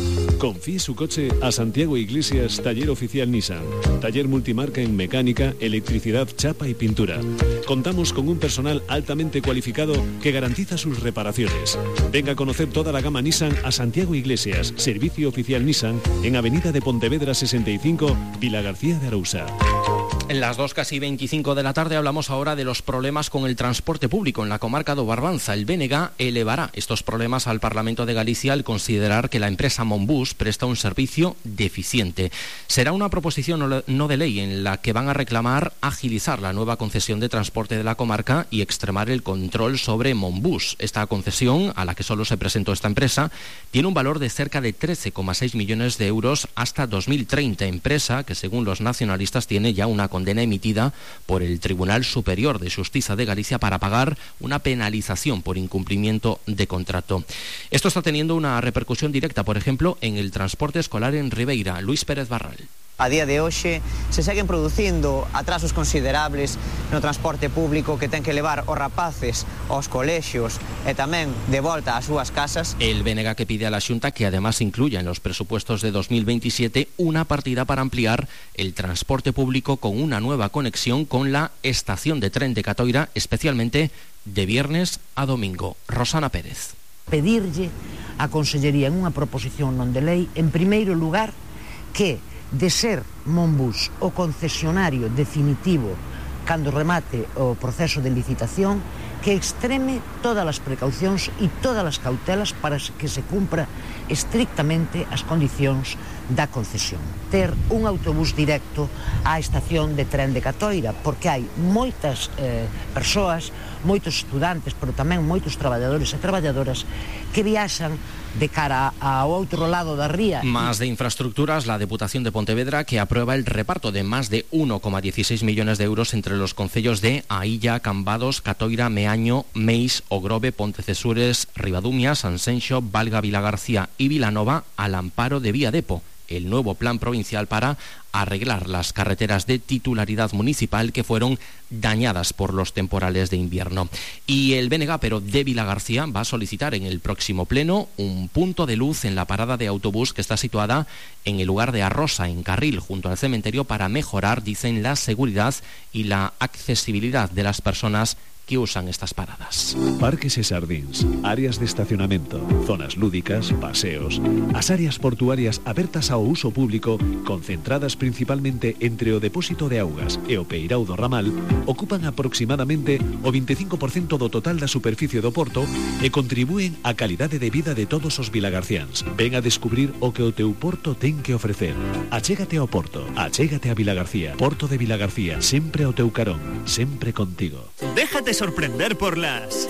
Confíe su coche a Santiago Iglesias, taller oficial Nissan. Taller multimarca en mecánica, electricidad, chapa y pintura. Contamos con un personal altamente cualificado que garantiza sus reparaciones. Venga a conocer toda la gama Nissan a Santiago Iglesias, servicio oficial Nissan, en Avenida de Pontevedra 65, Vilagarcía de Arousa.
En las 2:25 de la tarde hablamos ahora de los problemas con el transporte público en la comarca do Barbanza. El BNG elevará estos problemas al Parlamento de Galicia al considerar que la empresa Monbus presta un servicio deficiente. Será una proposición no de ley en la que van a reclamar agilizar la nueva concesión de transporte de la comarca y extremar el control sobre Monbus. Esta concesión, a la que solo se presentó esta empresa, tiene un valor de cerca de 13,6 millones de euros hasta 2030, empresa que según los nacionalistas tiene ya una condena emitida por el Tribunal Superior de Justicia de Galicia para pagar una penalización por incumplimiento de contrato. Esto está teniendo una repercusión directa, por ejemplo, en el transporte escolar en Ribeira. Luis Pérez Barral.
A día de hoxe se seguen producindo atrasos considerables no transporte público que ten que levar os rapaces aos colexios e tamén de volta ás súas casas.
El BNG que pide a la Xunta que además incluya en los presupuestos de 2027 una partida para ampliar el transporte público con una nueva conexión con la estación de tren de Catoira, especialmente de viernes a domingo. Rosana Pérez.
Pedirlle á Consellería en unha proposición non de lei, en primeiro lugar, que de ser Monbus o concesionario definitivo cando remate o proceso de licitación, que extreme todas as precaucións e todas as cautelas para que se cumpra estrictamente as condicións da concesión. Ter un autobús directo á estación de tren de Catoira, porque hai moitas persoas, moitos estudantes, pero tamén moitos traballadores e traballadoras que viaxan de cara ao outro lado da ría.
Más de infraestructuras, la Deputación de Pontevedra que aprueba el reparto de más de 1,16 millones de euros entre los concellos de Ailla, Cambados, Catoira, Meaño, Meis, Ogrove, Pontecesures, Ribadumia, Sanxenxo, Valga, Vilagarcía y Vilanova al amparo de Vía Depo, el nuevo plan provincial para arreglar las carreteras de titularidad municipal que fueron dañadas por los temporales de invierno. Y el BNG, pero de Vilagarcía, va a solicitar en el próximo pleno un punto de luz en la parada de autobús que está situada en el lugar de Arrosa, en Carril, junto al cementerio, para mejorar, dicen, la seguridad y la accesibilidad de las personas que usan estas paradas.
Parques e xardíns, áreas de estacionamento, zonas lúdicas, paseos. As áreas portuarias abertas ao uso público, concentradas principalmente entre o depósito de augas e o peirao do ramal, ocupan aproximadamente o 25% do total da superficie do porto e contribúen á calidade de vida de todos os vilagarciáns. Ven a descubrir o que o teu porto ten que ofrecer. Achégate ao porto, achégate a Vilagarcía. Porto de Vilagarcía, sempre ao teu carón, sempre contigo.
Déjate sorprender por las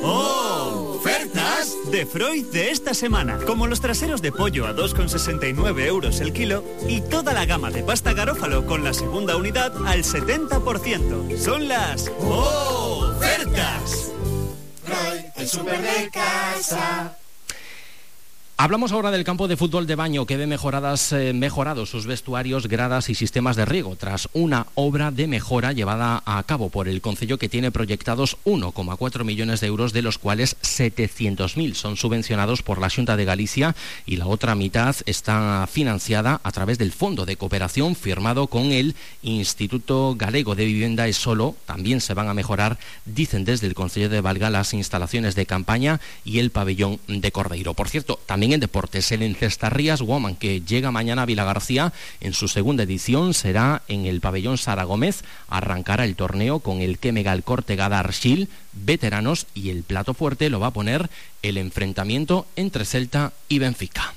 ofertas de Freud de esta semana, como los traseros de pollo a 2,69 euros el kilo y toda la gama de pasta garófalo con la segunda unidad al 70%. Son las ofertas.
Freud, el súper de casa.
Hablamos ahora del campo de fútbol de Baño, que ve mejorados sus vestuarios, gradas y sistemas de riego, tras una obra de mejora llevada a cabo por el concello, que tiene proyectados 1,4 millones de euros, de los cuales 700.000 son subvencionados por la Xunta de Galicia y la otra mitad está financiada a través del Fondo de Cooperación firmado con el Instituto Galego de Vivienda e Solo. También se van a mejorar, dicen desde el Concello de Valga, las instalaciones de campaña y el pabellón de Cordeiro. Por cierto, también en deportes, el Encestarrías Woman, que llega mañana a Vilagarcía en su segunda edición, será en el pabellón Sara Gómez. Arrancará el torneo con el Kemegal Cortegada Arxil, veteranos, y el plato fuerte lo va a poner el enfrentamiento entre Celta y Benfica.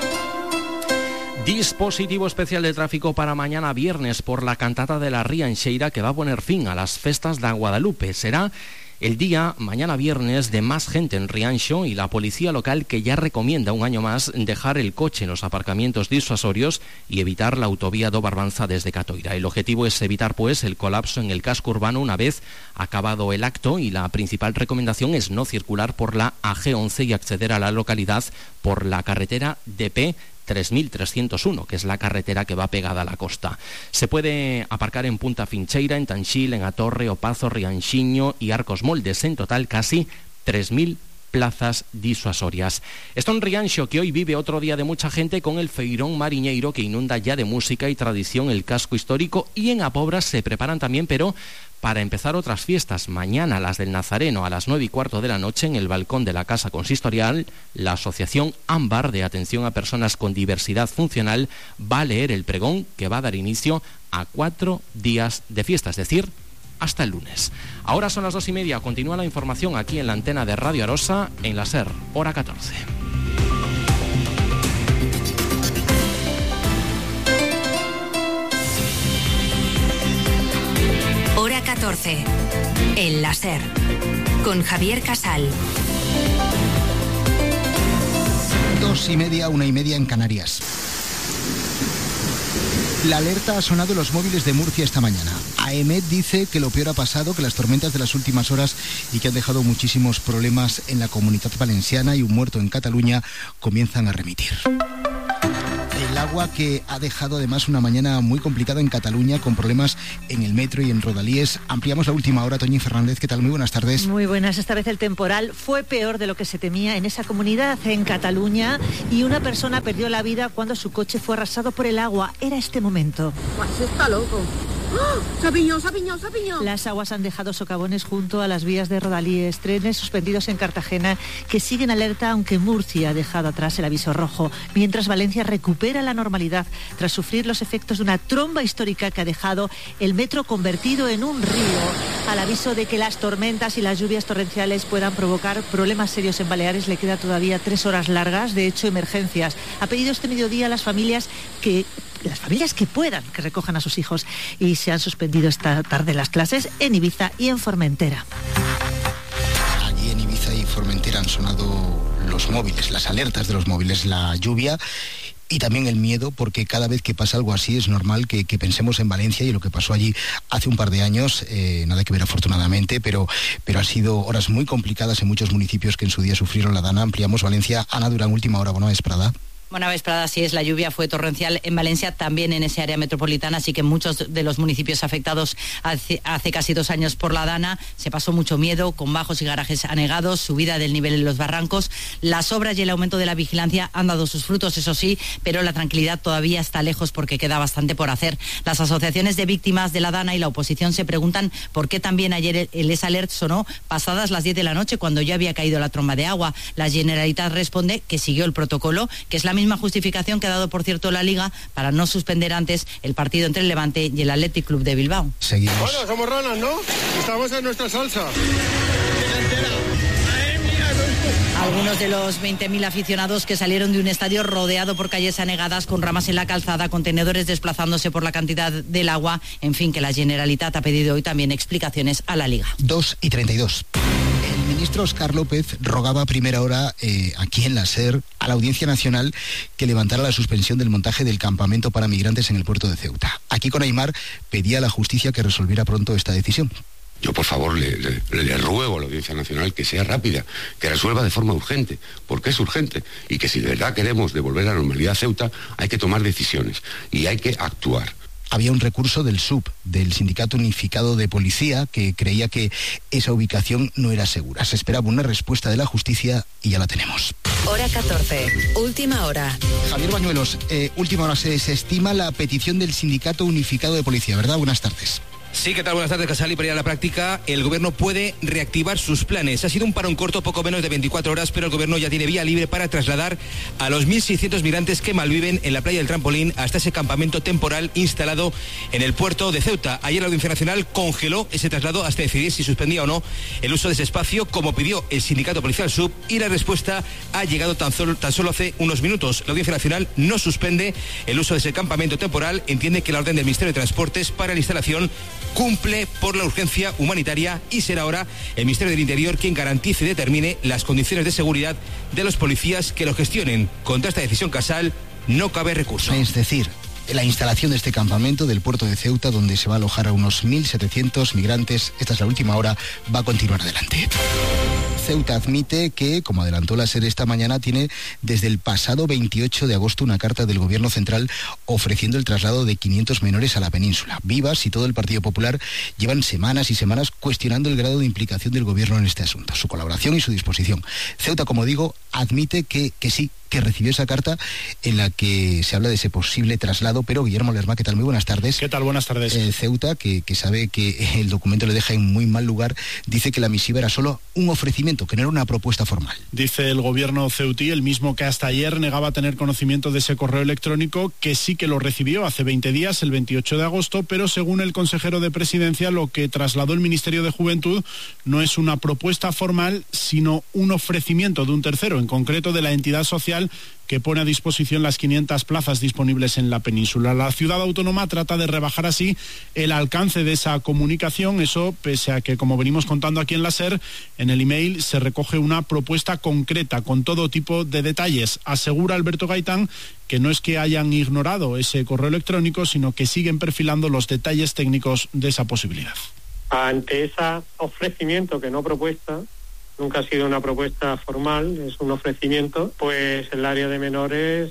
Dispositivo especial de tráfico para mañana viernes por la cantata de la Ría en Xeira, que va a poner fin a las festas de Guadalupe. Será el día, mañana viernes, de más gente en Rianxo, y la policía local, que ya recomienda un año más dejar el coche en los aparcamientos disuasorios y evitar la autovía do Barbanza desde Catoira. El objetivo es evitar, pues, el colapso en el casco urbano una vez acabado el acto, y la principal recomendación es no circular por la AG11 y acceder a la localidad por la carretera DP 3301, que es la carretera que va pegada a la costa. Se puede aparcar en Punta Fincheira, en Tanxil, en Atorre, Opazo, Rianxiño y Arcos Moldes. En total, casi 3.000 plazas disuasorias. Está un Rianxo que hoy vive otro día de mucha gente con el feirón mariñeiro que inunda ya de música y tradición el casco histórico, y en Apobra se preparan también, pero para empezar otras fiestas. Mañana las del Nazareno a las 9:15 de la noche en el balcón de la Casa Consistorial. La Asociación Ámbar de Atención a Personas con Diversidad Funcional va a leer el pregón que va a dar inicio a 4 días de fiesta, es decir, hasta el lunes. Ahora son las 2:30, continúa la información aquí en la antena de Radio Arosa, en la SER, hora 14.
Hora 14, en la SER, con Javier Casal.
2:30, 1:30 en Canarias. La alerta ha sonado en los móviles de Murcia esta mañana. AEMET dice que lo peor ha pasado, que las tormentas de las últimas horas y que han dejado muchísimos problemas en la Comunitat Valenciana y un muerto en Cataluña comienzan a remitir. El agua que ha dejado además una mañana muy complicada en Cataluña, con problemas en el metro y en Rodalíes. Ampliamos la última hora. Toñi Fernández, ¿qué tal? Muy buenas tardes.
Muy buenas. Esta vez el temporal fue peor de lo que se temía en esa comunidad, en Cataluña, y una persona perdió la vida cuando su coche fue arrasado por el agua. Era este momento.
Pues está loco. ¡Oh! ¡Se apiñó!
Las aguas han dejado socavones junto a las vías de Rodalíes, trenes suspendidos en Cartagena que siguen alerta, aunque Murcia ha dejado atrás el aviso rojo, mientras Valencia recupera la normalidad tras sufrir los efectos de una tromba histórica que ha dejado el metro convertido en un río, al aviso de que las tormentas y las lluvias torrenciales puedan provocar problemas serios en Baleares. Le queda todavía 3 horas largas, de hecho emergencias. Ha pedido este mediodía a las familias que puedan, que recojan a sus hijos, y se han suspendido esta tarde las clases en Ibiza y en Formentera.
Allí en Ibiza y Formentera han sonado los móviles, las alertas de los móviles, la lluvia y también el miedo, porque cada vez que pasa algo así es normal que pensemos en Valencia y lo que pasó allí hace un par de años. Nada que ver afortunadamente, pero han sido horas muy complicadas en muchos municipios que en su día sufrieron la dana. Ampliamos Valencia. Ana Durán, última hora. Bona vesprada.
Buena vesprada, así es, la lluvia fue torrencial en Valencia, también en ese área metropolitana, así que muchos de los municipios afectados hace casi 2 años por la dana se pasó mucho miedo, con bajos y garajes anegados, subida del nivel en los barrancos. Las obras y el aumento de la vigilancia han dado sus frutos, eso sí, pero la tranquilidad todavía está lejos porque queda bastante por hacer. Las asociaciones de víctimas de la dana y la oposición se preguntan por qué también ayer el S-Alert sonó pasadas las 10 de la noche, cuando ya había caído la tromba de agua. La Generalitat responde que siguió el protocolo, que es la misma justificación que ha dado, por cierto, la Liga para no suspender antes el partido entre el Levante y el Athletic Club de Bilbao.
Seguimos.
Bueno, somos ranas, ¿no? Estamos en nuestra salsa.
Algunos de los 20.000 aficionados que salieron de un estadio rodeado por calles anegadas, con ramas en la calzada, contenedores desplazándose por la cantidad del agua, en fin, que la Generalitat ha pedido hoy también explicaciones a la Liga.
2:32. El ministro Óscar López rogaba a primera hora aquí en la SER a la Audiencia Nacional que levantara la suspensión del montaje del campamento para migrantes en el puerto de Ceuta. Aquí con Aimar pedía a la justicia que resolviera pronto esta decisión.
Yo, por favor, le ruego a la Audiencia Nacional que sea rápida, que resuelva de forma urgente, porque es urgente, y que si de verdad queremos devolver la normalidad a Ceuta, hay que tomar decisiones y hay que actuar.
Había un recurso del SUP, del Sindicato Unificado de Policía, que creía que esa ubicación no era segura. Se esperaba una respuesta de la justicia y ya la tenemos.
Hora 14, última hora.
Javier Bañuelos, última hora. Se desestima la petición del Sindicato Unificado de Policía, ¿verdad? Buenas tardes.
Sí, ¿qué tal? Buenas tardes, Casal. Y para ir a la práctica, el Gobierno puede reactivar sus planes. Ha sido un parón corto, poco menos de 24 horas, pero el Gobierno ya tiene vía libre para trasladar a los 1.600 migrantes que malviven en la playa del Trampolín hasta ese campamento temporal instalado en el puerto de Ceuta. Ayer la Audiencia Nacional congeló ese traslado hasta decidir si suspendía o no el uso de ese espacio, como pidió el Sindicato Policial SUB, y la respuesta ha llegado tan solo hace unos minutos. La Audiencia Nacional no suspende el uso de ese campamento temporal, entiende que la orden del Ministerio de Transportes para la instalación cumple por la urgencia humanitaria y será ahora el Ministerio del Interior quien garantice y determine las condiciones de seguridad de los policías que lo gestionen. Contra esta decisión, Casal, no cabe recurso.
Es decir, la instalación de este campamento del puerto de Ceuta, donde se va a alojar a unos 1.700 migrantes, esta es la última hora, va a continuar adelante. Ceuta admite que, como adelantó la SER esta mañana, tiene desde el pasado 28 de agosto una carta del Gobierno central ofreciendo el traslado de 500 menores a la península. Vivas y todo el Partido Popular llevan semanas y semanas cuestionando el grado de implicación del Gobierno en este asunto, su colaboración y su disposición. Ceuta, como digo, admite que sí, que recibió esa carta en la que se habla de ese posible traslado, pero Guillermo Lerma, ¿qué tal? Muy buenas tardes.
¿Qué tal? Buenas tardes.
Ceuta, que sabe que el documento le deja en muy mal lugar, dice que la misiva era solo un ofrecimiento, que no era una propuesta formal.
Dice el gobierno ceutí, el mismo que hasta ayer negaba tener conocimiento de ese correo electrónico, que sí que lo recibió hace 20 días, el 28 de agosto, pero según el consejero de Presidencia, lo que trasladó el Ministerio de Juventud no es una propuesta formal, sino un ofrecimiento de un tercero, en concreto de la entidad social que pone a disposición las 500 plazas disponibles en la península. La ciudad autónoma trata de rebajar así el alcance de esa comunicación, eso pese a que, como venimos contando aquí en la SER, en el email se recoge una propuesta concreta con todo tipo de detalles. Asegura Alberto Gaitán que no es que hayan ignorado ese correo electrónico, sino que siguen perfilando los detalles técnicos de esa posibilidad.
Ante ese ofrecimiento, que no propuesta, nunca ha sido una propuesta formal, es un ofrecimiento, pues el área de menores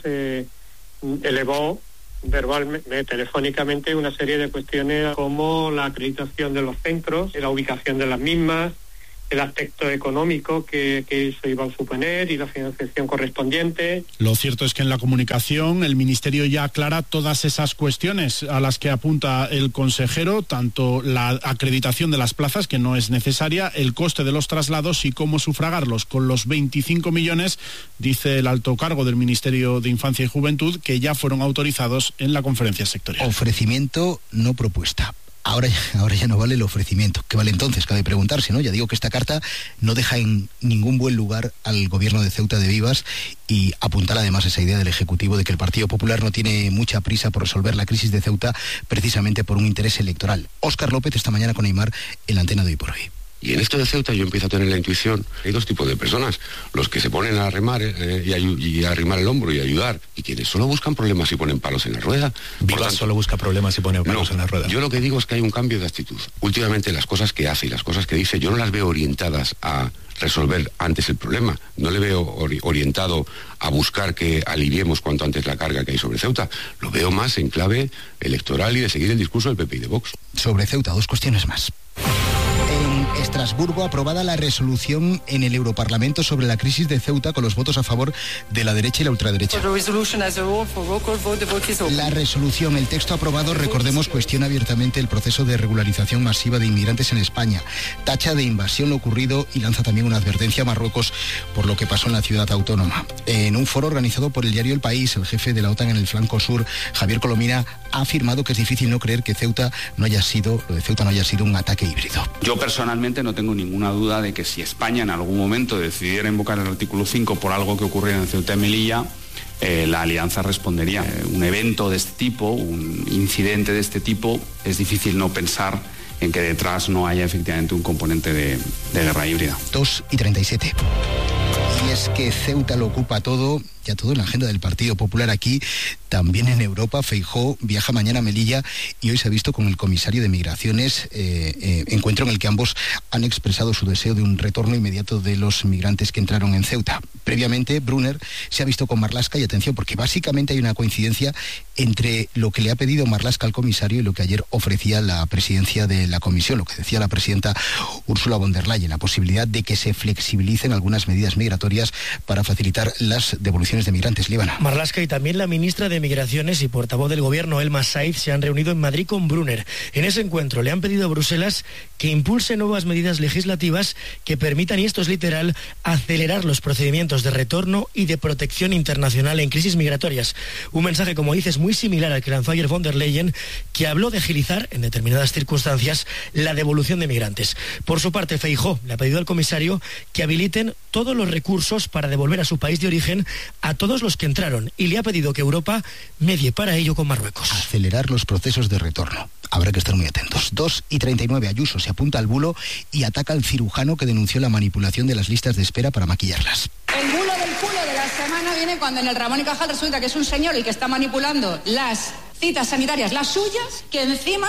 elevó verbalmente, telefónicamente, una serie de cuestiones como la acreditación de los centros, la ubicación de las mismas, el aspecto económico que eso iba a suponer y la financiación correspondiente.
Lo cierto es que en la comunicación el Ministerio ya aclara todas esas cuestiones a las que apunta el consejero, tanto la acreditación de las plazas, que no es necesaria, el coste de los traslados y cómo sufragarlos. Con los 25 millones, dice el alto cargo del Ministerio de Infancia y Juventud, que ya fueron autorizados en la conferencia sectorial.
Ofrecimiento, no propuesta. Ahora ya no vale el ofrecimiento. ¿Qué vale entonces? Cabe preguntarse, ¿no? Ya digo que esta carta no deja en ningún buen lugar al gobierno de Ceuta de Vivas y apuntala además esa idea del Ejecutivo de que el Partido Popular no tiene mucha prisa por resolver la crisis de Ceuta precisamente por un interés electoral. Óscar López esta mañana con Aimar en la antena de Hoy por Hoy.
Y en esto de Ceuta yo empiezo a tener la intuición. Hay dos tipos de personas, los que se ponen a remar y a arrimar el hombro y a ayudar, y quienes solo buscan problemas y ponen palos en la rueda.
Vivas solo busca problemas y pone palos en la rueda.
Yo lo que digo es que hay un cambio de actitud. Últimamente las cosas que hace y las cosas que dice, yo no las veo orientadas a resolver antes el problema. No le veo orientado a buscar que aliviemos cuanto antes la carga que hay sobre Ceuta. Lo veo más en clave electoral y de seguir el discurso del PP y de Vox.
Sobre Ceuta, dos cuestiones más. En Estrasburgo, aprobada la resolución en el Europarlamento sobre la crisis de Ceuta con los votos a favor de la derecha y la ultraderecha. La resolución, el texto aprobado, recordemos, cuestiona abiertamente el proceso de regularización masiva de inmigrantes en España, tacha de invasión lo ocurrido y lanza también una advertencia a Marruecos por lo que pasó en la ciudad autónoma. En un foro organizado por el diario El País, el jefe de la OTAN en el flanco sur, Javier Colomina, ha afirmado que es difícil no creer que lo de Ceuta no haya sido un ataque híbrido.
Yo personalmente no tengo ninguna duda de que si España en algún momento decidiera invocar el artículo 5 por algo que ocurriera en Ceuta y Melilla, la alianza respondería. Un evento de este tipo, un incidente de este tipo, es difícil no pensar en que detrás no haya efectivamente un componente de guerra híbrida.
2:37. Y es que Ceuta lo ocupa todo, ya todo en la agenda del Partido Popular aquí, también en Europa. Feijóo viaja mañana a Melilla y hoy se ha visto con el comisario de Migraciones, encuentro en el que ambos han expresado su deseo de un retorno inmediato de los migrantes que entraron en Ceuta. Previamente, Brunner se ha visto con Marlaska y atención, porque básicamente hay una coincidencia entre lo que le ha pedido Marlaska al comisario y lo que ayer ofrecía la presidencia de la comisión, lo que decía la presidenta Ursula von der Leyen, la posibilidad de que se flexibilicen algunas medidas migratorias para facilitar las devoluciones de migrantes. Líbana.
Marlaska y también la ministra de Migraciones y portavoz del gobierno, Elma Said, se han reunido en Madrid con Brunner. En ese encuentro le han pedido a Bruselas que impulse nuevas medidas legislativas que permitan, y esto es literal, acelerar los procedimientos de retorno y de protección internacional en crisis migratorias. Un mensaje, como dices, muy similar al que lanzó ayer von der Leyen, que habló de agilizar, en determinadas circunstancias, la devolución de migrantes. Por su parte, Feijóo le ha pedido al comisario que habiliten todos los recursos para devolver a su país de origen a todos los que entraron, y le ha pedido que Europa medie para ello con Marruecos.
Acelerar los procesos de retorno. Habrá que estar muy atentos. 2:39, Ayuso se apunta al bulo y ataca al cirujano que denunció la manipulación de las listas de espera para maquillarlas.
El bulo del culo de la semana viene cuando en el Ramón y Cajal resulta que es un señor el que está manipulando las citas sanitarias, las suyas, que encima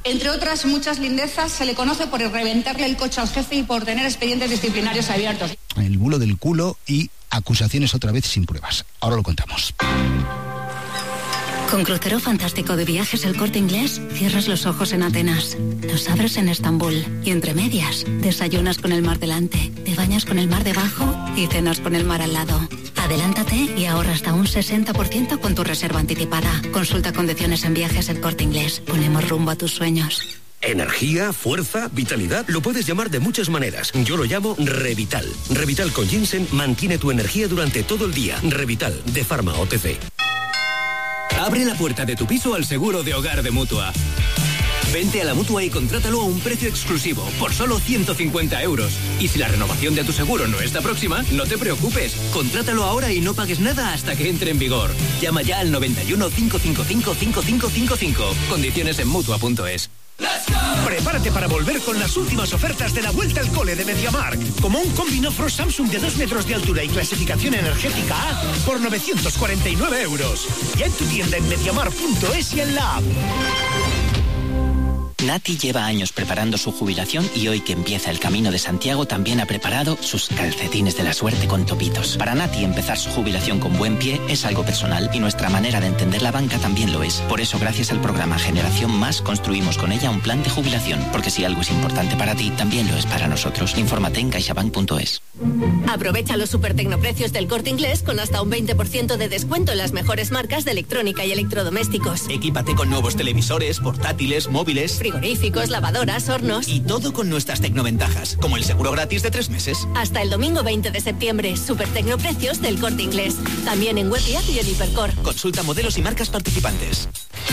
entre otras muchas lindezas, se le conoce por reventarle el coche al jefe y por tener expedientes disciplinarios abiertos.
El bulo del culo y acusaciones otra vez sin pruebas. Ahora lo contamos.
Con crucero fantástico de viajes El Corte Inglés, cierras los ojos en Atenas, los abres en Estambul y entre medias, desayunas con el mar delante, te bañas con el mar debajo y cenas con el mar al lado. Adelántate y ahorra hasta un 60% con tu reserva anticipada. Consulta condiciones en Viajes El Corte Inglés. Ponemos rumbo a tus sueños.
Energía, fuerza, vitalidad, lo puedes llamar de muchas maneras. Yo lo llamo Revital. Revital con ginseng mantiene tu energía durante todo el día. Revital, de Pharma OTC.
Abre la puerta de tu piso al seguro de hogar de Mutua. Vente a la Mutua y contrátalo a un precio exclusivo, por solo 150 euros. Y si la renovación de tu seguro no está próxima, no te preocupes. Contrátalo ahora y no pagues nada hasta que entre en vigor. Llama ya al 91 555 5555. Condiciones en Mutua.es.
Prepárate para volver con las últimas ofertas de la vuelta al cole de MediaMarkt, como un combi Fro Samsung de 2 metros de altura y clasificación energética A por 949 euros. Ya en tu tienda en MediaMarkt.es y en la app.
Nati lleva años preparando su jubilación y hoy que empieza el Camino de Santiago también ha preparado sus calcetines de la suerte con topitos. Para Nati empezar su jubilación con buen pie es algo personal y nuestra manera de entender la banca también lo es. Por eso gracias al programa Generación Más construimos con ella un plan de jubilación, porque si algo es importante para ti, también lo es para nosotros. Infórmate en caixabank.es.
Aprovecha los supertecnoprecios del Corte Inglés con hasta un 20% de descuento en las mejores marcas de electrónica y electrodomésticos.
Equípate con nuevos televisores, portátiles, móviles,
frigoríficos, lavadoras, hornos.
Y todo con nuestras tecnoventajas, como el seguro gratis de 3 meses.
Hasta el domingo 20 de septiembre, supertecnoprecios del Corte Inglés. También en web y app y en Hipercor.
Consulta modelos y marcas participantes.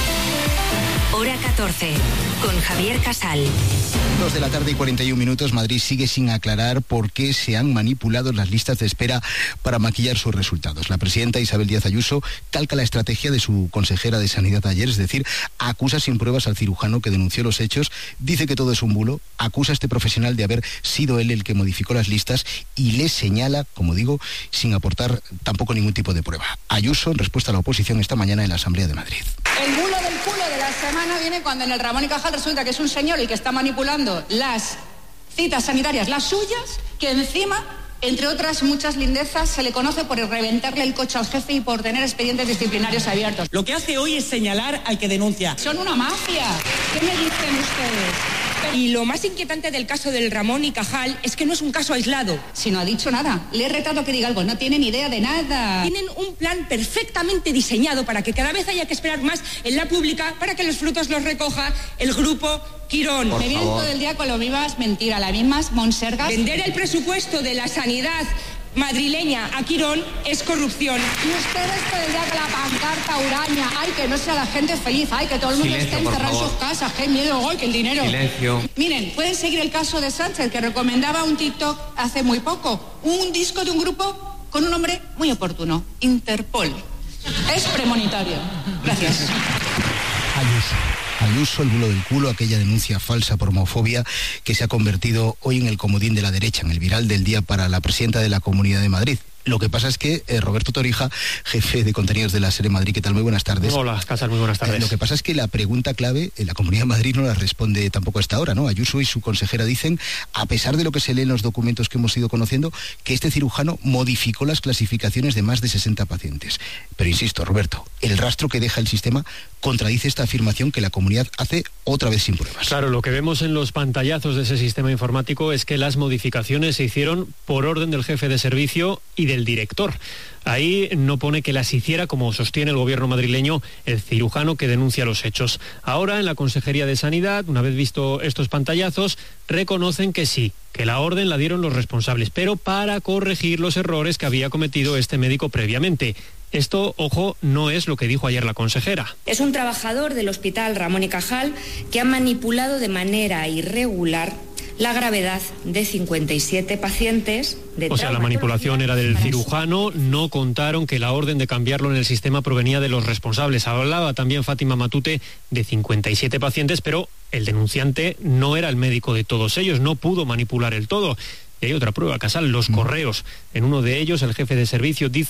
Hora 14, con Javier Casal.
2 de la tarde y 41 minutos. Madrid sigue sin aclarar por qué se han manipulado las listas de espera para maquillar sus resultados. La presidenta Isabel Díaz Ayuso calca la estrategia de su consejera de Sanidad ayer, es decir, acusa sin pruebas al cirujano que denunció los hechos, dice que todo es un bulo, acusa a este profesional de haber sido él el que modificó las listas y le señala, como digo, sin aportar tampoco ningún tipo de prueba. Ayuso, en respuesta a la oposición esta mañana en la Asamblea de Madrid.
El bulo del culo de la semana viene cuando en el Ramón y Cajal resulta que es un señor el que está manipulando las citas sanitarias, las suyas, que encima, entre otras muchas lindezas, se le conoce por reventarle el coche al jefe y por tener expedientes disciplinarios abiertos.
Lo que hace hoy es señalar al que denuncia.
Son una mafia. ¿Qué me dicen ustedes?
Y lo más inquietante del caso del Ramón y Cajal es que no es un caso aislado.
Si no ha dicho nada, le he retado que diga algo, no tiene ni idea de nada.
Tienen un plan perfectamente diseñado para que cada vez haya que esperar más en la pública para que los frutos los recoja el grupo Quirón.
Me vienen todo el día con lo mismas mentiras, las mismas monsergas.
Vender el presupuesto de la sanidad madrileña a Quirón es corrupción.
Y ustedes todo el día con la pancarta huraña, ay, que no sea la gente feliz, ay, que todo el mundo esté encerrado en sus casas, qué miedo, ay, que el dinero.
Silencio.
Miren, pueden seguir el caso de Sánchez, que recomendaba un TikTok hace muy poco, un disco de un grupo con un nombre muy oportuno, Interpol. Es premonitorio. Gracias.
Ayuso, el bulo del culo, aquella denuncia falsa por homofobia que se ha convertido hoy en el comodín de la derecha, en el viral del día para la presidenta de la Comunidad de Madrid. Lo que pasa es que Roberto Torija, jefe de contenidos de la SER Madrid, ¿qué tal? Muy buenas tardes.
Hola, Casal, muy buenas tardes.
Lo que pasa es que la pregunta clave, la Comunidad de Madrid no la responde tampoco a esta hora, ¿no? Ayuso y su consejera dicen, a pesar de lo que se lee en los documentos que hemos ido conociendo, que este cirujano modificó las clasificaciones de más de 60 pacientes. Pero insisto, Roberto, el rastro que deja el sistema contradice esta afirmación que la comunidad hace otra vez sin pruebas.
Claro, lo que vemos en los pantallazos de ese sistema informático es que las modificaciones se hicieron por orden del jefe de servicio y del director. Ahí no pone que las hiciera, como sostiene el gobierno madrileño, el cirujano que denuncia los hechos. Ahora, en la Consejería de Sanidad, una vez visto estos pantallazos, reconocen que sí, que la orden la dieron los responsables, pero para corregir los errores que había cometido este médico previamente. Esto, ojo, no es lo que dijo ayer la consejera.
Es un trabajador del Hospital Ramón y Cajal que ha manipulado de manera irregular la gravedad de 57 pacientes.
O sea, la manipulación era del cirujano, no contaron que la orden de cambiarlo en el sistema provenía de los responsables. Hablaba también Fátima Matute de 57 pacientes, pero el denunciante no era el médico de todos ellos, no pudo manipular el todo. Y hay otra prueba, Casal, los correos. En uno de ellos, el jefe de servicio dice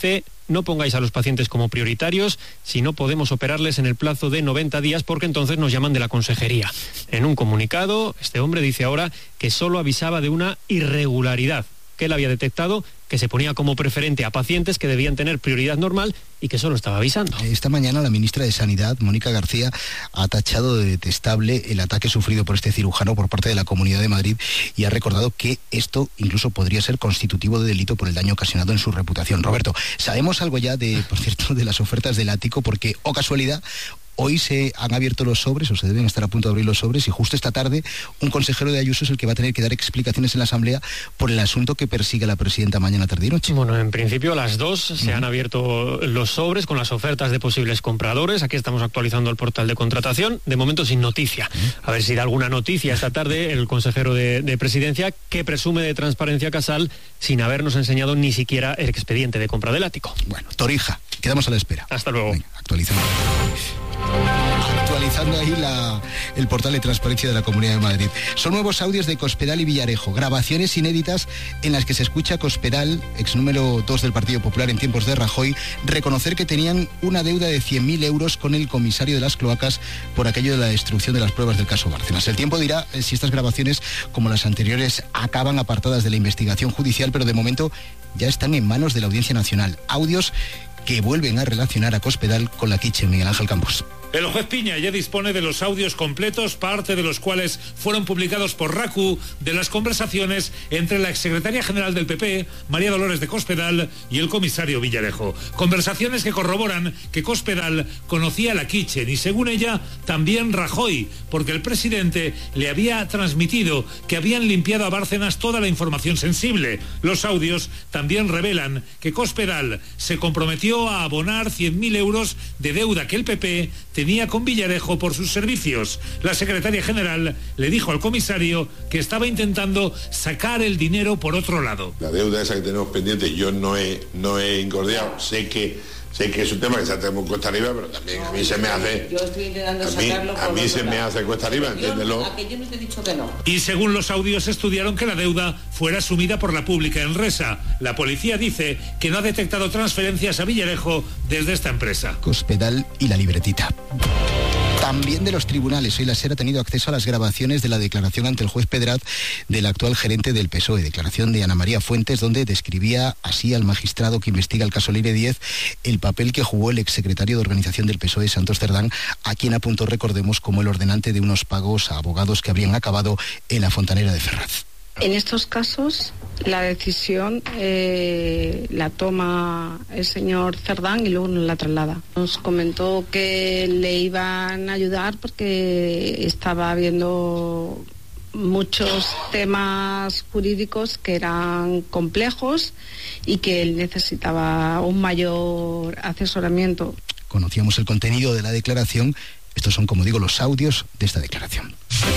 no pongáis a los pacientes como prioritarios si no podemos operarles en el plazo de 90 días porque entonces nos llaman de la consejería. En un comunicado, este hombre dice ahora que solo avisaba de una irregularidad que él había detectado, que se ponía como preferente a pacientes que debían tener prioridad normal y que solo estaba avisando.
Esta mañana la ministra de Sanidad, Mónica García, ha tachado de detestable el ataque sufrido por este cirujano por parte de la Comunidad de Madrid y ha recordado que esto incluso podría ser constitutivo de delito por el daño ocasionado en su reputación. Roberto, ¿sabemos algo ya por cierto, de las ofertas del ático? Porque, o casualidad, hoy se han abierto los sobres, o se deben estar a punto de abrir los sobres, y justo esta tarde un consejero de Ayuso es el que va a tener que dar explicaciones en la Asamblea por el asunto que persigue la presidenta mañana tarde y noche.
Bueno, en principio a las 2 se han abierto los sobres con las ofertas de posibles compradores. Aquí estamos actualizando el portal de contratación, de momento sin noticia. A ver si da alguna noticia esta tarde el consejero de Presidencia, que presume de transparencia Casal sin habernos enseñado ni siquiera el expediente de compra del ático.
Bueno, Torija, quedamos a la espera.
Hasta luego.
Venga, actualizando ahí el portal de transparencia de la Comunidad de Madrid. Son nuevos audios de Cospedal y Villarejo, grabaciones inéditas en las que se escucha a Cospedal, ex número 2 del Partido Popular en tiempos de Rajoy, reconocer que tenían una deuda de 100.000 euros con el comisario de las cloacas por aquello de la destrucción de las pruebas del caso Bárcenas. El tiempo dirá si estas grabaciones, como las anteriores, acaban apartadas de la investigación judicial, pero de momento ya están en manos de la Audiencia Nacional. Audios que vuelven a relacionar a Cospedal con la quiche. Miguel Ángel Campos.
El juez Piña ya dispone de los audios completos, parte de los cuales fueron publicados por RACU, de las conversaciones entre la exsecretaria general del PP, María Dolores de Cospedal, y el comisario Villarejo. Conversaciones que corroboran que Cospedal conocía a la Kitchen y, según ella, también Rajoy, porque el presidente le había transmitido que habían limpiado a Bárcenas toda la información sensible. Los audios también revelan que Cospedal se comprometió a abonar 100.000 euros de deuda que el PP tenía con Villarejo por sus servicios. La secretaria general le dijo al comisario que estaba intentando sacar el dinero por otro lado.
La deuda esa que tenemos pendiente yo no he incordiado. Sé que es un tema que se hace muy cuesta arriba, pero también a mí se me hace...
Yo estoy intentando sacarlo.
A mí se me hace cuesta arriba, entiéndelo.
A que yo no te he dicho que no.
Y según los audios estudiaron que la deuda fuera asumida por la pública Enresa. La policía dice que no ha detectado transferencias a Villarejo desde esta empresa.
Cospedal y la libretita. También de los tribunales. Hoy la SER ha tenido acceso a las grabaciones de la declaración ante el juez Pedraz del actual gerente del PSOE, declaración de Ana María Fuentes, donde describía así al magistrado que investiga el caso Leire 10 el papel que jugó el exsecretario de organización del PSOE, Santos Cerdán, a quien apuntó, recordemos, como el ordenante de unos pagos a abogados que habrían acabado en la Fontanera de Ferraz.
En estos casos, la decisión la toma el señor Cerdán y luego nos la traslada. Nos comentó que le iban a ayudar porque estaba habiendo muchos temas jurídicos que eran complejos y que él necesitaba un mayor asesoramiento.
Conocíamos el contenido de la declaración. Estos son, como digo, los audios de esta declaración.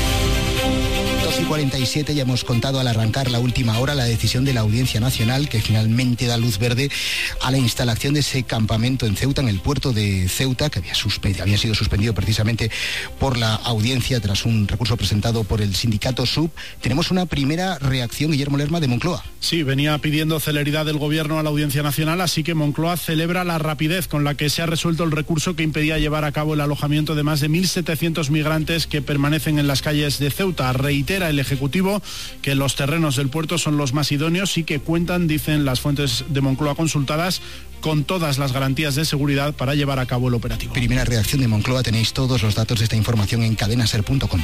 2:47, ya hemos contado al arrancar la última hora la decisión de la Audiencia Nacional que finalmente da luz verde a la instalación de ese campamento en Ceuta, en el puerto de Ceuta, que había sido suspendido precisamente por la audiencia tras un recurso presentado por el sindicato SUB. Tenemos una primera reacción, Guillermo Lerma, de Moncloa.
Sí, venía pidiendo celeridad del Gobierno a la Audiencia Nacional, así que Moncloa celebra la rapidez con la que se ha resuelto el recurso que impedía llevar a cabo el alojamiento de más de 1.700 migrantes que permanecen en las calles de Ceuta. Reitera el Ejecutivo que los terrenos del puerto son los más idóneos y que cuentan, dicen las fuentes de Moncloa consultadas, con todas las garantías de seguridad para llevar a cabo el operativo.
Primera reacción de Moncloa. Tenéis todos los datos de esta información en cadenaser.com.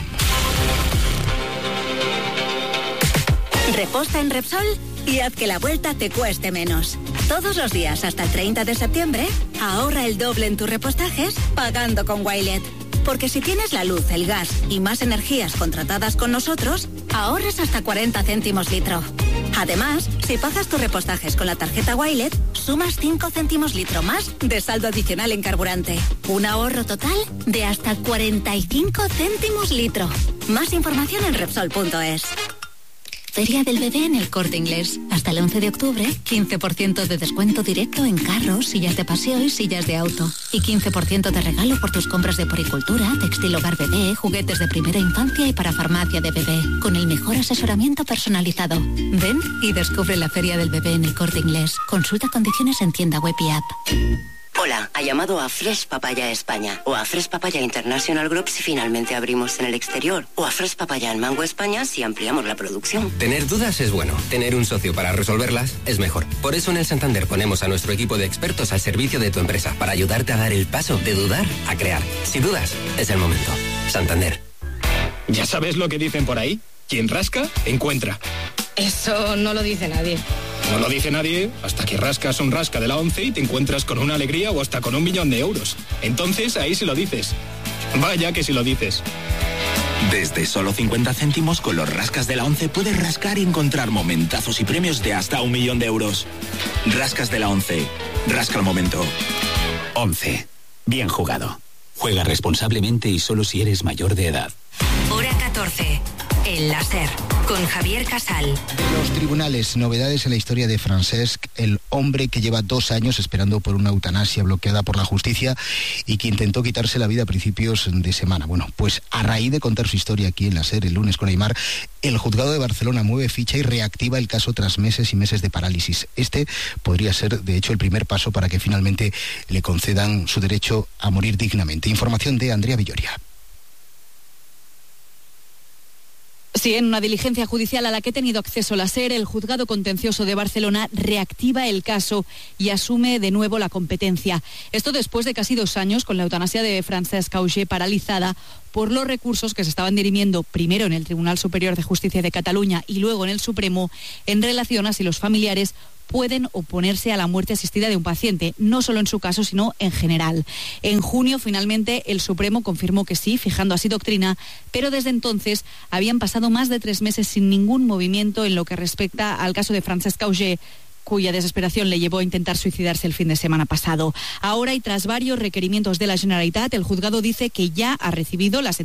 Reposta en Repsol y haz que la vuelta te cueste menos. Todos los días hasta el 30 de septiembre, ahorra el doble en tus repostajes pagando con Wilet. Porque si tienes la luz, el gas y más energías contratadas con nosotros, ahorras hasta 40 céntimos litro. Además, si pagas tus repostajes con la tarjeta Wilet, sumas 5 céntimos litro más de saldo adicional en carburante. Un ahorro total de hasta 45 céntimos litro. Más información en Repsol.es. Feria del Bebé en El Corte Inglés. Hasta el 11 de octubre, 15% de descuento directo en carros, sillas de paseo y sillas de auto. Y 15% de regalo por tus compras de poricultura, textil hogar bebé, juguetes de primera infancia y para farmacia de bebé. Con el mejor asesoramiento personalizado. Ven y descubre la Feria del Bebé en El Corte Inglés. Consulta condiciones en tienda web y app.
Hola, ha llamado a Fresh Papaya España o a Fresh Papaya International Group si finalmente abrimos en el exterior o a Fresh Papaya en Mango España si ampliamos la producción.
Tener dudas es bueno, tener un socio para resolverlas es mejor. Por eso en el Santander ponemos a nuestro equipo de expertos al servicio de tu empresa para ayudarte a dar el paso de dudar a crear. Si dudas, es el momento. Santander.
¿Ya sabes lo que dicen por ahí? Quien rasca, encuentra.
Eso no lo dice nadie.
No lo dice nadie hasta que rascas un rasca de la 11 y te encuentras con una alegría o hasta con 1 millón de euros. Entonces ahí sí lo dices. Vaya que sí lo dices.
Desde solo 50 céntimos con los rascas de la 11 puedes rascar y encontrar momentazos y premios de hasta 1 millón de euros. Rascas de la 11. Rasca el momento.
11. Bien jugado. Juega responsablemente y solo si eres mayor de edad.
Hora 14. El láser. Con Javier Casal.
Los tribunales, novedades en la historia de Francesc, el hombre que lleva 2 años esperando por una eutanasia bloqueada por la justicia y que intentó quitarse la vida a principios de semana. Bueno, pues a raíz de contar su historia aquí en la SER el lunes con Aimar, el juzgado de Barcelona mueve ficha y reactiva el caso tras meses y meses de parálisis. Este podría ser, de hecho, el primer paso para que finalmente le concedan su derecho a morir dignamente. Información de Andrea Villoria.
Sí, en una diligencia judicial a la que ha tenido acceso la SER, el Juzgado Contencioso de Barcelona reactiva el caso y asume de nuevo la competencia. Esto después de casi 2 años con la eutanasia de Francesc Cauché paralizada por los recursos que se estaban dirimiendo primero en el Tribunal Superior de Justicia de Cataluña y luego en el Supremo en relación a si los familiares pueden oponerse a la muerte asistida de un paciente, no solo en su caso, sino en general. En junio, finalmente, el Supremo confirmó que sí, fijando así doctrina, pero desde entonces habían pasado más de 3 meses sin ningún movimiento en lo que respecta al caso de Francesc Cauché, cuya desesperación le llevó a intentar suicidarse el fin de semana pasado. Ahora, y tras varios requerimientos de la Generalitat, el juzgado dice que ya ha recibido la sentencia